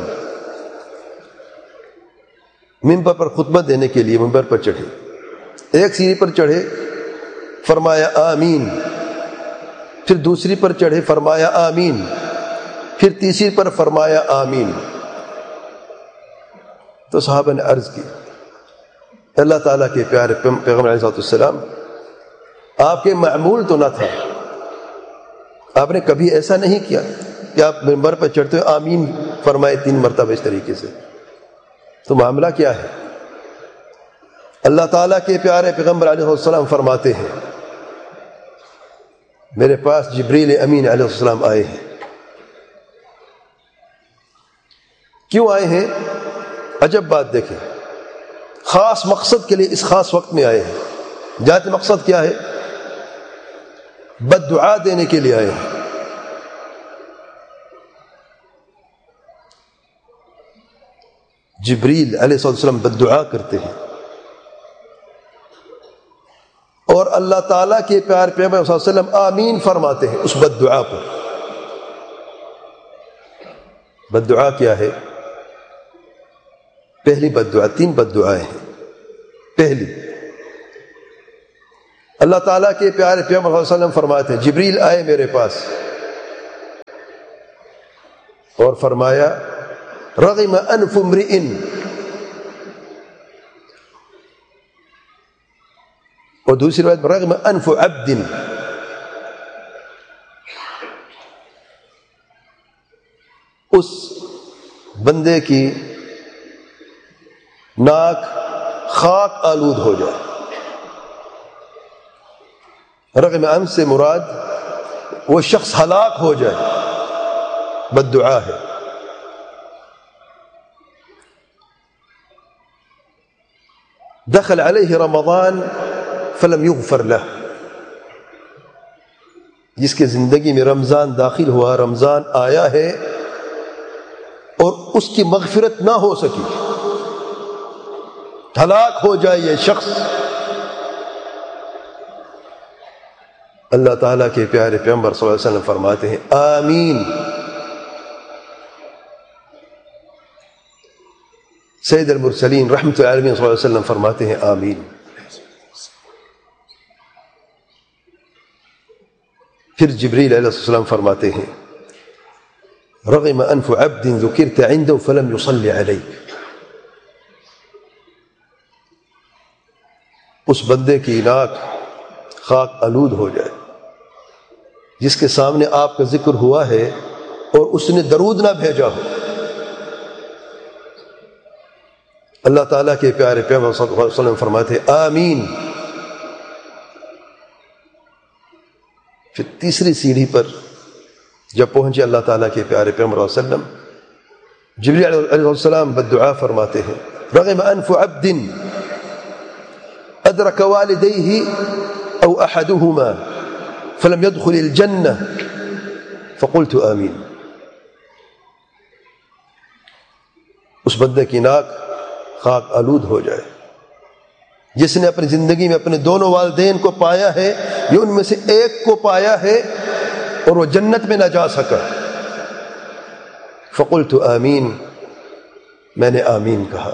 منبر پر خطبہ دینے کے لیے منبر پر چڑھے، ایک سیڑھی پر چڑھے، فرمایا آمین، پھر دوسری پر چڑھے، فرمایا آمین، پھر تیسری پر فرمایا آمین۔ تو صحابہ نے عرض کی، اللہ تعالیٰ کے پیارے پیغمبر علیہ السلام، آپ کے معمول تو نہ تھا، آپ نے کبھی ایسا نہیں کیا کہ آپ منبر پر چڑھتے ہوئے آمین فرمائے تین مرتبہ اس طریقے سے، تو معاملہ کیا ہے؟ اللہ تعالیٰ کے پیارے پیغمبر علیہ السلام فرماتے ہیں، میرے پاس جبریل امین علیہ السلام آئے ہیں۔ کیوں آئے ہیں؟ عجب بات دیکھیں، خاص مقصد کے لیے اس خاص وقت میں آئے ہیں۔ جانتے مقصد کیا ہے؟ بد دعا دینے کے لیے آئے ہیں۔ جبریل علیہ السلام بد دعا کرتے ہیں، اور اللہ تعالیٰ کے پیارے پیغمبر صلی اللہ علیہ وسلم آمین فرماتے ہیں اس بد دعا پر۔ بد دعا کیا ہے؟ پہلی بد دعا، تین بد دعائیں ہیں۔ پہلی، اللہ تعالیٰ کے پیارے پیغمبر صلی اللہ علیہ وسلم فرماتے ہیں، جبریل آئے میرے پاس اور فرمایا رغم انف امرئ، اور دوسری روایت رغم انف عبد، اس بندے کی ناک خاک آلود ہو جائے. رغم انف سے مراد وہ شخص ہلاک ہو جائے، بد دعا ہے. دخل علیہ رمضان فلم یغفر له، جس کے زندگی میں رمضان داخل ہوا، رمضان آیا ہے اور اس کی مغفرت نہ ہو سکی، ہلاک ہو جائے یہ شخص. اللہ تعالیٰ کے پیارے پیغمبر صلی اللہ علیہ وسلم فرماتے ہیں آمین. سید المرسلین رحمۃ العالمین صلی اللہ علیہ وسلم فرماتے ہیں آمین. پھر جبریل علیہ السلام فرماتے ہیں رغم انف عبد ذکرت عنده فلم يصلي عليك، اس بندے کی ناک خاک آلود ہو جائے جس کے سامنے آپ کا ذکر ہوا ہے اور اس نے درود نہ بھیجا ہو. اللہ تعالیٰ کے پیارے پیغمبر صلی اللہ علیہ وسلم فرماتے ہیں آمین. پھر تیسری سیڑھی پر جب پہنچے اللہ تعالیٰ کے پیارے پیغمبر صلی اللہ علیہ وسلم، جبریل علیہ السلام بدعا فرماتے ہیں رغم انف عبد ادرک والدیہ او احدہما فلم يدخل الجنہ فقلت آمین. اس بندے کی ناک خاک آلود ہو جائے جس نے اپنی زندگی میں اپنے دونوں والدین کو پایا ہے، یہ ان میں سے ایک کو پایا ہے اور وہ جنت میں نہ جا سکا. فقلت آمین، میں نے آمین کہا.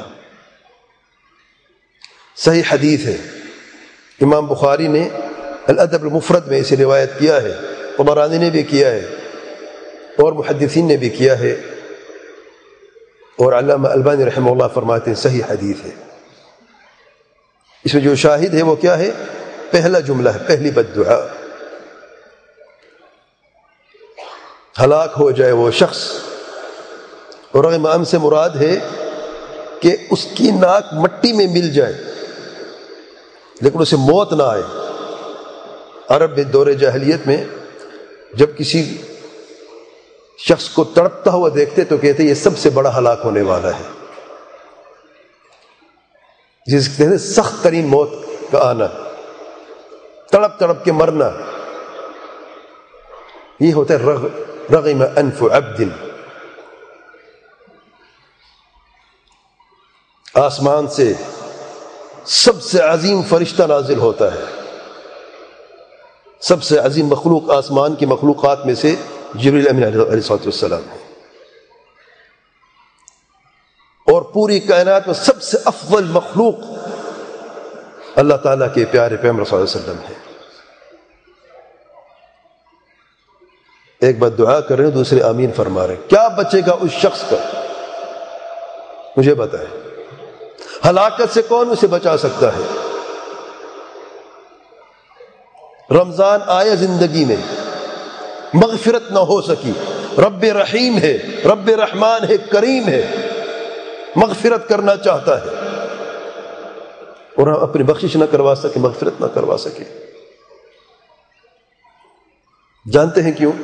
صحیح حدیث ہے، امام بخاری نے الادب المفرد میں اسے روایت کیا ہے، طبرانی نے بھی کیا ہے اور محدثین نے بھی کیا ہے، اور علامہ البانی رحمہ اللہ فرماتے ہیں صحیح حدیث ہے. اس میں جو شاہد ہے وہ کیا ہے؟ پہلا جملہ ہے، پہلی بد دعا. ہلاک ہو جائے وہ شخص، اور رغم انف سے مراد ہے کہ اس کی ناک مٹی میں مل جائے لیکن اسے موت نہ آئے. عرب میں دور جاہلیت میں جب کسی شخص کو تڑپتا ہوا دیکھتے تو کہتے یہ سب سے بڑا ہلاک ہونے والا ہے، جس کہتے ہیں سخت ترین موت کا آنا، تڑپ تڑپ کے مرنا. یہ ہوتا ہے رغ رغم انف عبد. آسمان سے سب سے عظیم فرشتہ نازل ہوتا ہے، سب سے عظیم مخلوق آسمان کی مخلوقات میں سے جبریل امین علیہ السلام ہے، اور پوری کائنات میں سب سے افضل مخلوق اللہ تعالیٰ کے پیارے پیغمبر صلی اللہ علیہ وسلم ہے. ایک بات دعا کر رہے ہیں، دوسرے آمین فرما رہے ہیں. کیا بچے گا اس شخص کا؟ مجھے بتائیں، ہلاکت سے کون اسے بچا سکتا ہے؟ رمضان آیا زندگی میں، مغفرت نہ ہو سکی. رب رحیم ہے، رب رحمان ہے، کریم ہے، مغفرت کرنا چاہتا ہے اور ہم اپنی بخشش نہ کروا سکے، مغفرت نہ کروا سکے. جانتے ہیں کیوں؟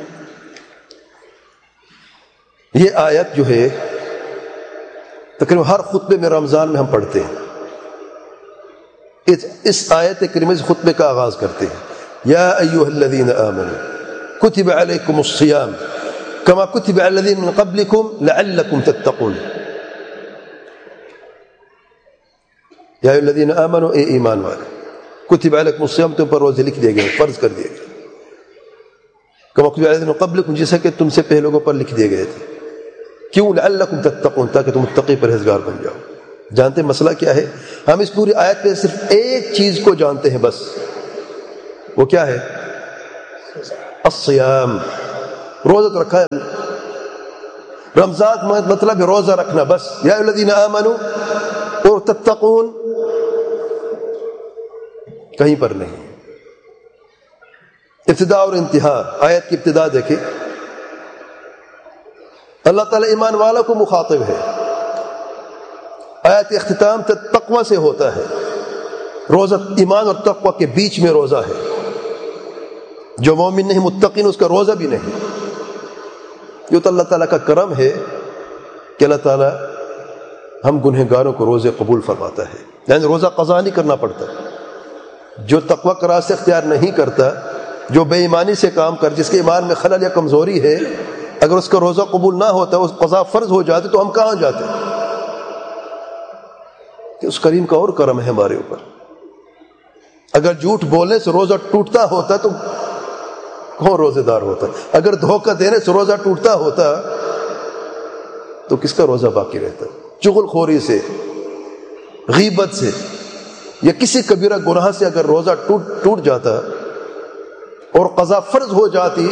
یہ آیت جو ہے تقریباً ہر خطبے میں رمضان میں ہم پڑھتے ہیں. اس, اس آیت کریمہ سے خطبے کا آغاز کرتے ہیں. یا ایھا الذین آمنوا کتب علیکم الصیام کما کتب علی الذین من قبلکم لعلکم تتقون. یا ایھا الذین آمنوا، اے ایمان والے، کتب علیکم الصیام، تم پر روزے لکھ دیے گئے، فرض کر دیے گئے. کما کتب علی الذین من قبلکم، جیسا کہ تم سے پہلے لوگوں پر لکھ دیے گئے تھے. کیوں؟ لعلکم تتقون، تاکہ تم متقی پرہیزگار بن جاؤ. جانتے ہیں مسئلہ کیا ہے؟ ہم اس پوری آیت پہ صرف ایک چیز کو جانتے ہیں بس. وہ کیا ہے؟ الصیام. روزہ تو رکھا ہے، رمضان مطلب ہے روزہ رکھنا بس. یا الذین آمنوا اور تتقون کہیں پر نہیں. ابتدا اور انتہا آیت کی ابتدا دیکھیں. اللہ تعالیٰ ایمان والوں کو مخاطب ہے. آیت اختتام تقوی سے ہوتا ہے. روزہ ایمان اور تقوی کے بیچ میں روزہ ہے. جو مومن نہیں متقین اس کا روزہ بھی نہیں. یہ تو اللہ تعالیٰ کا کرم ہے کہ اللہ تعالیٰ ہم گنہگاروں کو روزے قبول فرماتا ہے. یعنی روزہ قضا نہیں کرنا پڑتا. جو تقوی کا راستہ اختیار نہیں کرتا، جو بے ایمانی سے کام کر، جس کے ایمان میں خلل یا کمزوری ہے، اگر اس کا روزہ قبول نہ ہوتا، اس قضا فرض ہو جاتے تو ہم کہاں جاتے؟ کہ اس کریم کا اور کرم ہے ہمارے اوپر. اگر جھوٹ بولنے سے روزہ ٹوٹتا ہوتا تو کون روزے دار ہوتا؟ اگر دھوکہ دینے سے روزہ ٹوٹتا ہوتا تو کس کا روزہ باقی رہتا؟ چغل خوری سے، غیبت سے یا کسی کبیرہ گناہ سے اگر روزہ ٹوٹ ٹوٹ جاتا اور قضا فرض ہو جاتی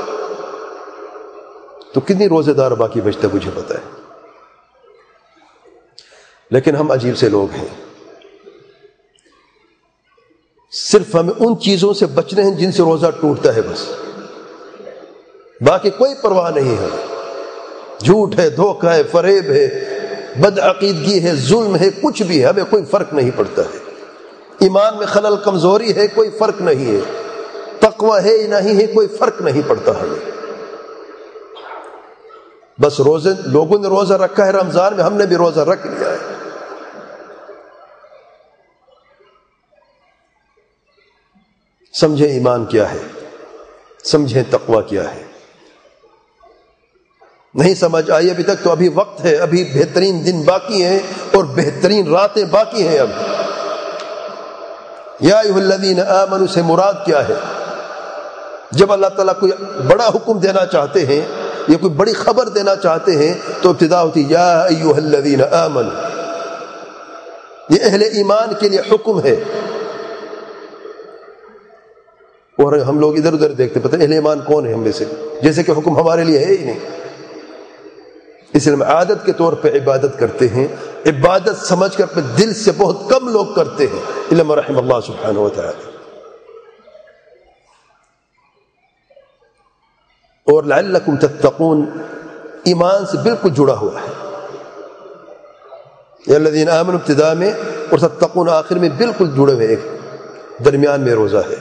تو کتنی روزے دار باقی بچتا مجھے پتا ہے. لیکن ہم عجیب سے لوگ ہیں. صرف ہمیں ان چیزوں سے بچنے ہیں جن سے روزہ ٹوٹتا ہے بس. باقی کوئی پرواہ نہیں ہے. جھوٹ ہے، دھوکہ ہے، فریب ہے، بدعقیدگی ہے، ظلم ہے، کچھ بھی ہے، ہمیں کوئی فرق نہیں پڑتا ہے. ایمان میں خلل کمزوری ہے، کوئی فرق نہیں ہے. تقوی ہے نہیں ہے، کوئی فرق نہیں پڑتا ہمیں. بس روزے لوگوں نے روزہ رکھا ہے رمضان میں، ہم نے بھی روزہ رکھ لیا ہے. سمجھیں ایمان کیا ہے، سمجھیں تقوی کیا ہے. نہیں سمجھ آئی ابھی تک تو ابھی وقت ہے. ابھی بہترین دن باقی ہیں اور بہترین راتیں باقی ہیں. اب یا ایھا الذین آمنوا سے مراد کیا ہے؟ جب اللہ تعالیٰ کوئی بڑا حکم دینا چاہتے ہیں یا کوئی بڑی خبر دینا چاہتے ہیں تو ابتدا ہوتی یا ایھا الذین آمنوا. یہ اہل ایمان کے لیے حکم ہے. اور ہم لوگ ادھر ادھر دیکھتے پتہ اہل ایمان کون ہے ہم میں سے، جیسے کہ حکم ہمارے لیے ہے ہی نہیں. اس لیے ہم عادت کے طور پہ عبادت کرتے ہیں. عبادت سمجھ کر اپنے دل سے بہت کم لوگ کرتے ہیں، الا من رحم اللہ سبحانہ و تعالی. اور لعلکم تتقون ایمان سے بالکل جڑا ہوا ہے. یا الذین آمنوا ابتدا میں اور تتقون آخر میں بالکل جڑے ہوئے، ایک درمیان میں روزہ ہے.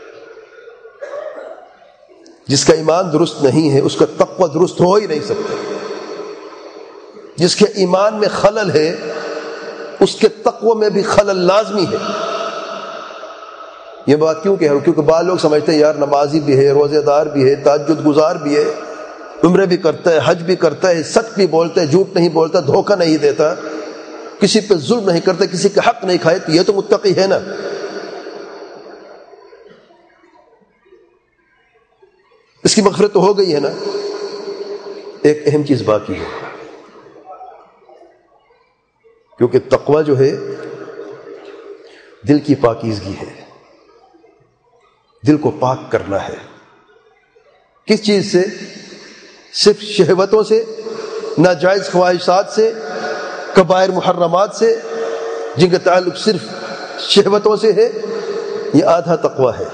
جس کا ایمان درست نہیں ہے اس کا تقوی درست ہو ہی نہیں سکتا. جس کے ایمان میں خلل ہے اس کے تقوی میں بھی خلل لازمی ہے. یہ بات کیوں کہہ رہا ہوں؟ کیونکہ بعض لوگ سمجھتے ہیں یار نمازی بھی ہے، روزے دار بھی ہے، تہجد گزار بھی ہے، عمرے بھی کرتا ہے، حج بھی کرتا ہے، سچ بھی بولتا ہے، جھوٹ نہیں بولتا، دھوکہ نہیں دیتا، کسی پہ ظلم نہیں کرتا، کسی کا حق نہیں کھائے، تو یہ تو متقی ہے نا. اس کی مغفرت تو ہو گئی ہے نا. ایک اہم چیز باقی ہے، کیونکہ تقوی جو ہے دل کی پاکیزگی ہے. دل کو پاک کرنا ہے. کس چیز سے؟ صرف شہوتوں سے، ناجائز خواہشات سے، کبائر محرمات سے جن کا تعلق صرف شہوتوں سے ہے. یہ آدھا تقوی ہے.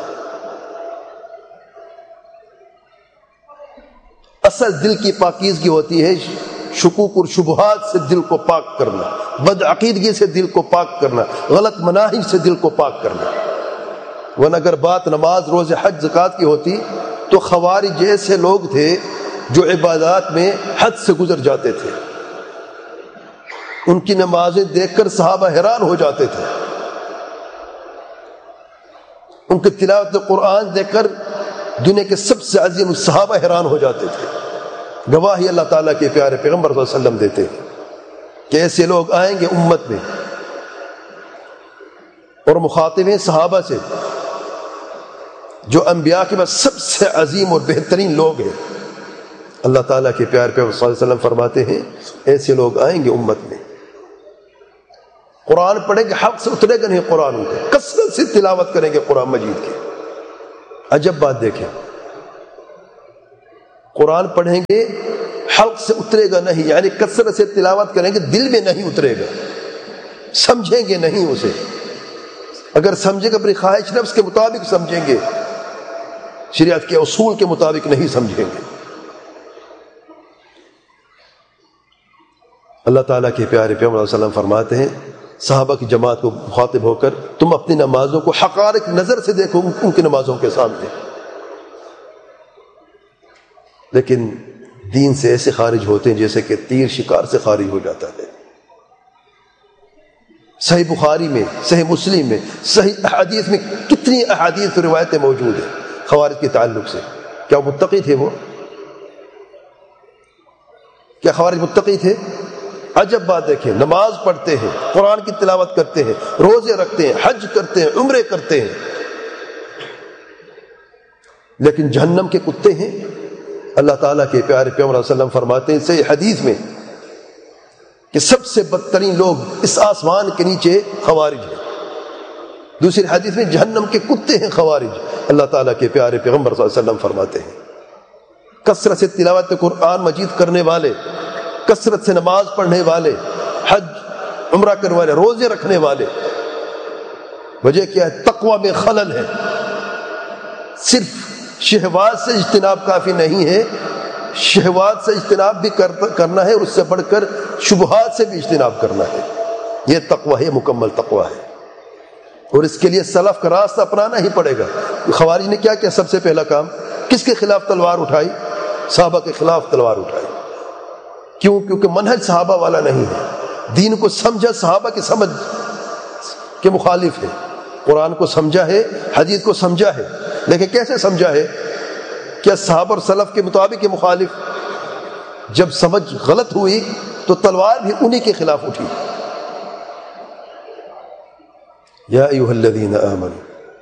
اصل دل کی پاکیزگی ہوتی ہے شکوک اور شبہات سے دل کو پاک کرنا، بدعقیدگی سے دل کو پاک کرنا، غلط مناہج سے دل کو پاک کرنا. ورنہ اگر بات نماز، روزے، حج، زکوٰۃ کی ہوتی تو خوارج جیسے لوگ تھے جو عبادات میں حد سے گزر جاتے تھے. ان کی نمازیں دیکھ کر صحابہ حیران ہو جاتے تھے. ان کی تلاوت قرآن دیکھ کر دنیا کے سب سے عظیم صحابہ حیران ہو جاتے تھے. گواہی اللہ تعالیٰ کے پیارے پیغمبر صلی اللہ علیہ وسلم دیتے ہیں کہ ایسے لوگ آئیں گے امت میں اور مخاطب ہیں صحابہ سے جو انبیاء کے بعد سب سے عظیم اور بہترین لوگ ہیں. اللہ تعالیٰ کے پیارے پیغمبر صلی اللہ علیہ وسلم فرماتے ہیں ایسے لوگ آئیں گے امت میں، قرآن پڑھیں گے، حق سے اترے گا نہیں قرآن، ان کے کثرت سے تلاوت کریں گے قرآن مجید کی. عجب بات دیکھیں، قرآن پڑھیں گے حلق سے اترے گا نہیں، یعنی کثرت سے تلاوت کریں گے دل میں نہیں اترے گا، سمجھیں گے نہیں اسے، اگر سمجھیں گے اپنی خواہش نفس کے مطابق سمجھیں گے، شریعت کے اصول کے مطابق نہیں سمجھیں گے۔ اللہ تعالیٰ کے پیارے پیغمبر صلی اللہ علیہ وسلم فرماتے ہیں صحابہ کی جماعت کو مخاطب ہو کر، تم اپنی نمازوں کو حقارت کی نظر سے دیکھو ان کی نمازوں کے سامنے، لیکن دین سے ایسے خارج ہوتے ہیں جیسے کہ تیر شکار سے خارج ہو جاتا ہے۔ صحیح بخاری میں، صحیح مسلم میں، صحیح احادیث میں کتنی احادیث روایتیں موجود ہیں خوارج کے تعلق سے۔ کیا وہ متقی تھے؟ وہ کیا خوارج متقی تھے؟ عجب بات دیکھیں، نماز پڑھتے ہیں، قرآن کی تلاوت کرتے ہیں، روزے رکھتے ہیں، حج کرتے ہیں، عمرے کرتے ہیں، لیکن جہنم کے کتے ہیں۔ اللہ تعالیٰ کے پیارے پیغمبر صلی اللہ علیہ وسلم فرماتے ہیں صحیح حدیث میں کہ سب سے بدترین لوگ اس آسمان کے نیچے خوارج ہیں۔ دوسری حدیث میں جہنم کے کتے ہیں خوارج۔ اللہ تعالیٰ کے پیارے پیغمبر صلی اللہ علیہ وسلم فرماتے ہیں کثرت سے تلاوت قرآن مجید کرنے والے، کثرت سے نماز پڑھنے والے، حج عمرہ کرنے والے، روزے رکھنے والے، وجہ کیا ہے؟ تقوی میں خلل ہے۔ صرف شہوات سے اجتناب کافی نہیں ہے، شہوات سے اجتناب بھی کرنا ہے، اور اس سے بڑھ کر شبہات سے بھی اجتناب کرنا ہے۔ یہ تقوی ہے، مکمل تقوی ہے، اور اس کے لیے سلف کا راستہ اپنانا ہی پڑے گا۔ خوارج نے کیا کیا؟ سب سے پہلا کام کس کے خلاف تلوار اٹھائی؟ صحابہ کے خلاف تلوار اٹھائی۔ کیوں؟ کیونکہ منہج صحابہ والا نہیں ہے، دین کو سمجھا صحابہ کی سمجھ کے مخالف ہے، قرآن کو سمجھا ہے، حدیث کو سمجھا ہے، لیکن کیسے سمجھا ہے؟ کیا صحابہ اور سلف کے مطابق کے مخالف؟ جب سمجھ غلط ہوئی تو تلوار بھی انہی کے خلاف اٹھی۔ یا ایھا الذین آمنوا،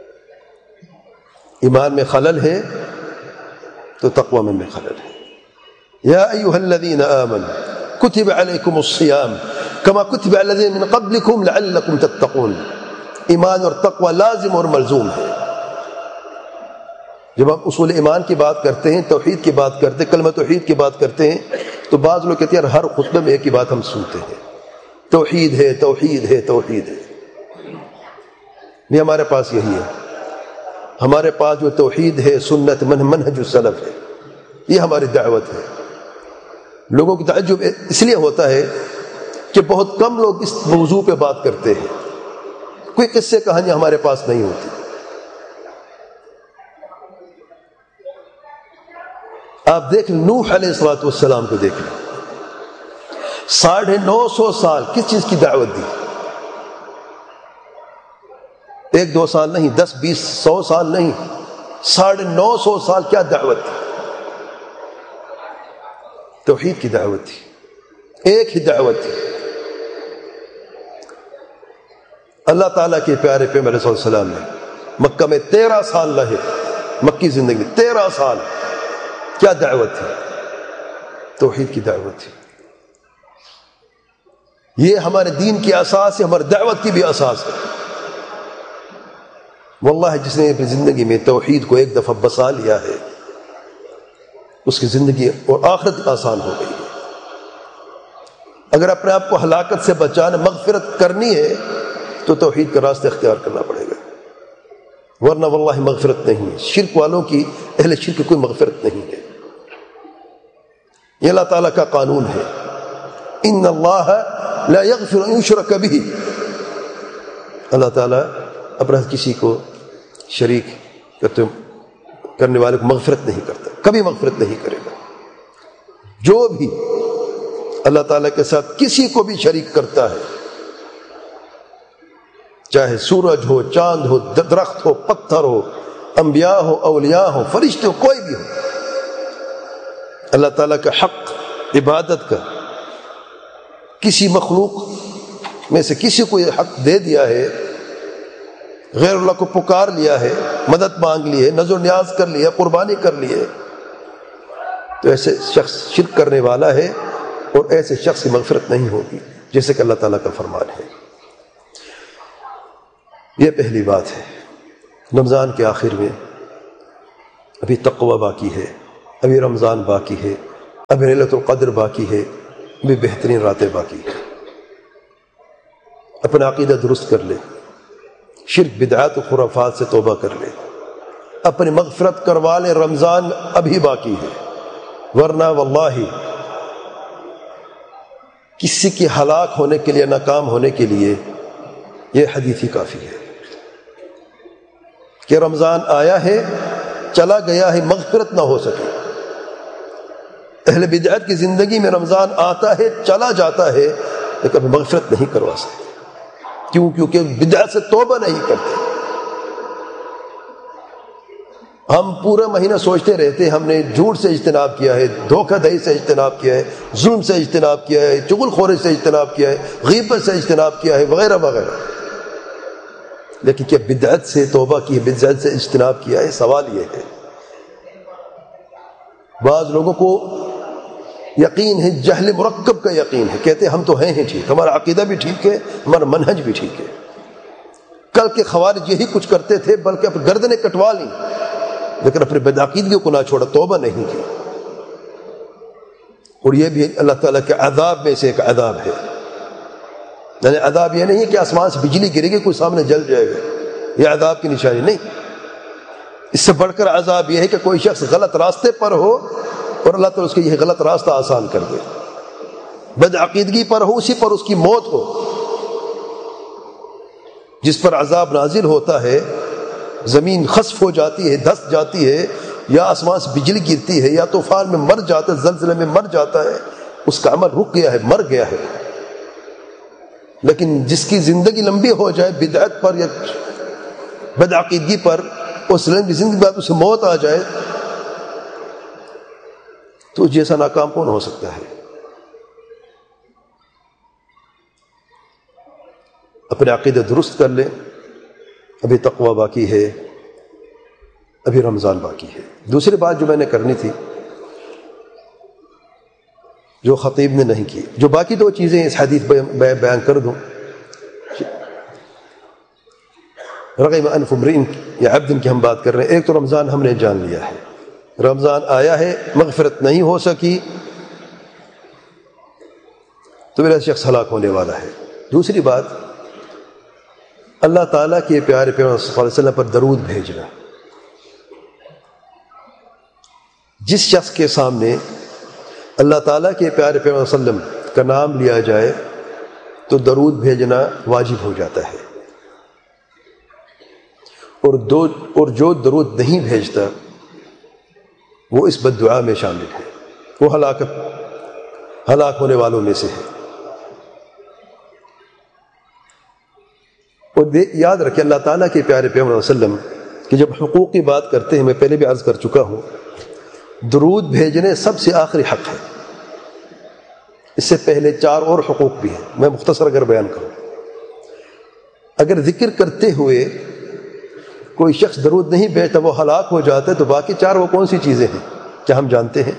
ایمان میں خلل ہے تو تقوی میں بھی خلل ہے۔ یا ایھا الذین آمنوا کتب علیکم الصیام کما کتب علی الذین من قبلکم لعلکم تتقون۔ ایمان اور تقوی لازم اور ملزوم ہے۔ جب ہم اصول ایمان کی بات کرتے ہیں، توحید کی بات کرتے ہیں، کلمہ توحید کی بات کرتے ہیں، تو بعض لوگ کہتے ہیں ہر خطبے میں ایک ہی بات ہم سنتے ہیں، توحید ہے توحید ہے توحید ہے۔ نہیں، ہمارے پاس یہی ہے، ہمارے پاس جو توحید ہے، سنت، من منہج السلف ہے، یہ ہماری دعوت ہے۔ لوگوں کی تعجب اس لیے ہوتا ہے کہ بہت کم لوگ اس موضوع پہ بات کرتے ہیں، کوئی قصے کہانیاں ہمارے پاس نہیں ہوتی۔ آپ دیکھ لیں نوح علیہ الصلوۃ والسلام کو دیکھ لیں، ساڑھے نو سو سال کس چیز کی دعوت دی؟ ایک دو سال نہیں، دس بیس سو سال نہیں، ساڑھے نو سو سال کیا دعوت تھی؟ توحید کی دعوت تھی، ایک ہی دعوت تھی۔ اللہ تعالیٰ کے پیارے پیغمبر صلی اللہ علیہ وسلم نے مکہ میں تیرہ سال رہے، مکی زندگی میں تیرہ سال، کیا دعوت تھی؟ توحید کی دعوت تھی۔ یہ ہمارے دین کی اساس ہے، ہماری دعوت کی بھی اساس ہے۔ واللہ جس نے اپنی زندگی میں توحید کو ایک دفعہ بسا لیا ہے، اس کی زندگی اور آخرت آسان ہو گئی ہے۔ اگر اپنے آپ کو ہلاکت سے بچانا، مغفرت کرنی ہے تو توحید کا راستہ اختیار کرنا پڑے گا، ورنہ واللہ مغفرت نہیں ہے۔ شرک والوں کی، اہل شرک کی کوئی مغفرت نہیں ہے۔ یہ اللہ تعالیٰ کا قانون ہے، ان اللہ لا یغفر ان یشرک بہ۔ اللہ تعالیٰ اپنا کسی کو شریک کرتے کرنے والے کو مغفرت نہیں کرتا، کبھی مغفرت نہیں کرے گا۔ جو بھی اللہ تعالیٰ کے ساتھ کسی کو بھی شریک کرتا ہے، چاہے سورج ہو، چاند ہو، درخت ہو، پتھر ہو، انبیاء ہو، اولیاء ہو، فرشتے ہو، کوئی بھی ہو، اللہ تعالیٰ کا حق عبادت کا کسی مخلوق میں سے کسی کو یہ حق دے دیا ہے، غیر اللہ کو پکار لیا ہے، مدد مانگ لی ہے، نظر نیاز کر لیا، قربانی کر لی ہے، تو ایسے شخص شرک کرنے والا ہے، اور ایسے شخص کی مغفرت نہیں ہوگی، جیسے کہ اللہ تعالیٰ کا فرمان ہے۔ یہ پہلی بات ہے۔ رمضان کے آخر میں ابھی تقوی باقی ہے، ابھی رمضان باقی ہے، اب لیلۃ القدر باقی ہے، بھی بہترین راتیں باقی ہے. اپنا عقیدہ درست کر لے، شرک بدعات و خرافات سے توبہ کر لے، اپنی مغفرت کروا لے. رمضان ابھی باقی ہے، ورنہ واللہ کسی کے ہلاک ہونے کے لیے، ناکام ہونے کے لیے یہ حدیث ہی کافی ہے کہ رمضان آیا ہے، چلا گیا ہے، مغفرت نہ ہو سکے. اہل بدعت کی زندگی میں رمضان آتا ہے، چلا جاتا ہے، لیکن مغفرت نہیں کروا سکتے. کیوں؟ کیونکہ بدعت سے توبہ نہیں کرتے. ہم پورا مہینہ سوچتے رہتے ہیں ہم نے جھوٹ سے اجتناب کیا ہے، دھوکہ دہی سے اجتناب کیا ہے، ظلم سے اجتناب کیا ہے، چغل خوری سے اجتناب کیا ہے، غیبت سے اجتناب کیا ہے، وغیرہ وغیرہ. لیکن کیا بدعت سے توبہ کی ہے، بدعت سے اجتناب کیا ہے؟ سوال یہ ہے. بعض لوگوں کو یقین ہے، جہل مرکب کا یقین ہے، کہتے ہیں ہم تو ہیں ہی ٹھیک، ہمارا عقیدہ بھی ٹھیک ہے، ہمارا منہج بھی ٹھیک ہے. کل کے خوارج یہی کچھ کرتے تھے، بلکہ اپنی گردنیں کٹوا لیں، لیکن اپنے بدعقیدگی کو نہ چھوڑا، توبہ نہیں کی. اور یہ بھی اللہ تعالیٰ کے عذاب میں سے ایک عذاب ہے. یعنی عذاب یہ نہیں ہے کہ آسمان سے بجلی گرے گی، کوئی سامنے جل جائے گا، یہ عذاب کی نشانی نہیں. اس سے بڑھ کر عذاب یہ ہے کہ کوئی شخص غلط راستے پر ہو اور اللہ تعالیٰ اس کے یہ غلط راستہ آسان کر دے، بدعقیدگی پر ہو، اسی پر اس کی موت ہو. جس پر عذاب نازل ہوتا ہے، زمین خسف ہو جاتی ہے، دھس جاتی ہے، یا آسمان سے بجلی گرتی ہے، یا طوفان میں مر جاتا ہے، زلزلے میں مر جاتا ہے، اس کا عمل رک گیا ہے، مر گیا ہے. لیکن جس کی زندگی لمبی ہو جائے بدعت پر یا بدعقیدگی پر، اس لمبی زندگی بعد اسے موت آ جائے، تو جیسا ناکام کون ہو سکتا ہے؟ اپنے عقیدہ درست کر لیں. ابھی تقوی باقی ہے، ابھی رمضان باقی ہے. دوسری بات جو میں نے کرنی تھی، جو خطیب نے نہیں کی، جو باقی دو چیزیں اس حدیث میں بیان کر دوں. رغم انف امرئ یا عبد کی ہم بات کر رہے ہیں. ایک تو رمضان ہم نے جان لیا ہے، رمضان آیا ہے، مغفرت نہیں ہو سکی تو میرا شخص ہلاک ہونے والا ہے. دوسری بات، اللہ تعالیٰ کے پیارے پیغمبر صلی اللہ علیہ وسلم پر درود بھیجنا. جس شخص کے سامنے اللہ تعالیٰ کے پیارے پیغمبر صلی اللہ علیہ وسلم کا نام لیا جائے تو درود بھیجنا واجب ہو جاتا ہے. اور دو اور جو درود نہیں بھیجتا وہ اس بد دعا میں شامل ہے، وہ ہلاکت ہلاک ہونے والوں میں سے ہے. اور یاد رکھیں اللہ تعالیٰ کے پیارے پیغمبر صلی اللہ علیہ وسلم کہ جب حقوق کی بات کرتے ہیں، میں پہلے بھی عرض کر چکا ہوں، درود بھیجنے سب سے آخری حق ہے. اس سے پہلے چار اور حقوق بھی ہیں، میں مختصر اگر بیان کروں. اگر ذکر کرتے ہوئے کوئی شخص درود نہیں بھیجتا، وہ ہلاک ہو جاتا ہے، تو باقی چار وہ کون سی چیزیں ہیں؟ کیا ہم جانتے ہیں؟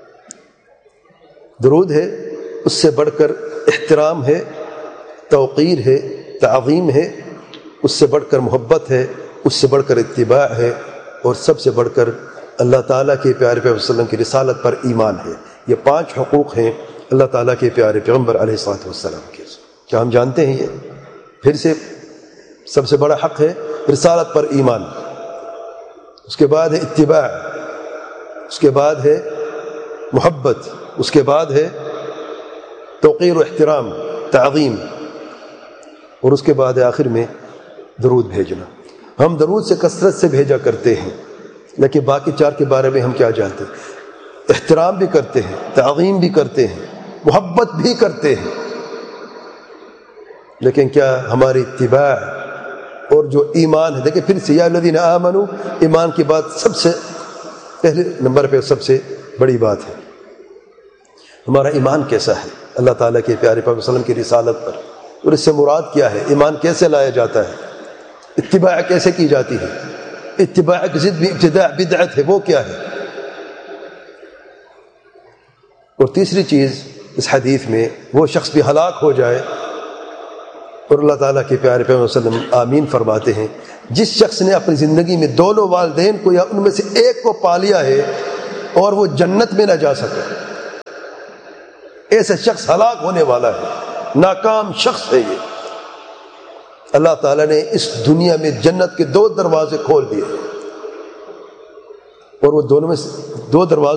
درود ہے، اس سے بڑھ کر احترام ہے، توقیر ہے، تعظیم ہے، اس سے بڑھ کر محبت ہے، اس سے بڑھ کر اتباع ہے، اور سب سے بڑھ کر اللہ تعالیٰ کے پیارے پیغمبر صلی اللہ علیہ وسلم کی رسالت پر ایمان ہے. یہ پانچ حقوق ہیں اللہ تعالیٰ کے پیارے پیغمبر علیہ الصلوۃ والسلام کے. کیا ہم جانتے ہیں؟ یہ پھر سے سب سے بڑا حق ہے رسالت پر ایمان، اس کے بعد ہے اتباع، اس کے بعد ہے محبت، اس کے بعد ہے توقیر و احترام، تعظیم، اور اس کے بعد آخر میں درود بھیجنا. ہم درود سے کثرت سے بھیجا کرتے ہیں، لیکن باقی چار کے بارے میں ہم کیا جانتے ہیں؟ احترام بھی کرتے ہیں، تعظیم بھی کرتے ہیں، محبت بھی کرتے ہیں، لیکن کیا ہماری اتباع اور جو ایمان ہے؟ دیکھیں پھر سے یا الذین آمنوا، ایمان کی بات سب سے پہلے نمبر پہ سب سے بڑی بات ہے. ہمارا ایمان کیسا ہے اللہ تعالیٰ کے پیارے پیغمبر صلی اللہ علیہ وسلم کی رسالت پر، اور اس سے مراد کیا ہے؟ ایمان کیسے لایا جاتا ہے؟ اتباع کیسے کی جاتی ہے؟ اتباع کی ضد بھی ابتداع بدعت ہے، وہ کیا ہے؟ اور تیسری چیز اس حدیث میں، وہ شخص بھی ہلاک ہو جائے اور اللہ تعالیٰ کے پیارے پیغمبر صلی اللہ علیہ وسلم آمین فرماتے ہیں، جس شخص نے اپنی زندگی میں دونوں والدین کو یا ان میں سے ایک کو پا لیا ہے اور وہ جنت میں نہ جا سکے، ایسا شخص ہلاک ہونے والا ہے، ناکام شخص ہے یہ۔ اللہ تعالیٰ نے اس دنیا میں جنت کے دو دروازے کھول دیے اور وہ دونوں میں سے دو دروازے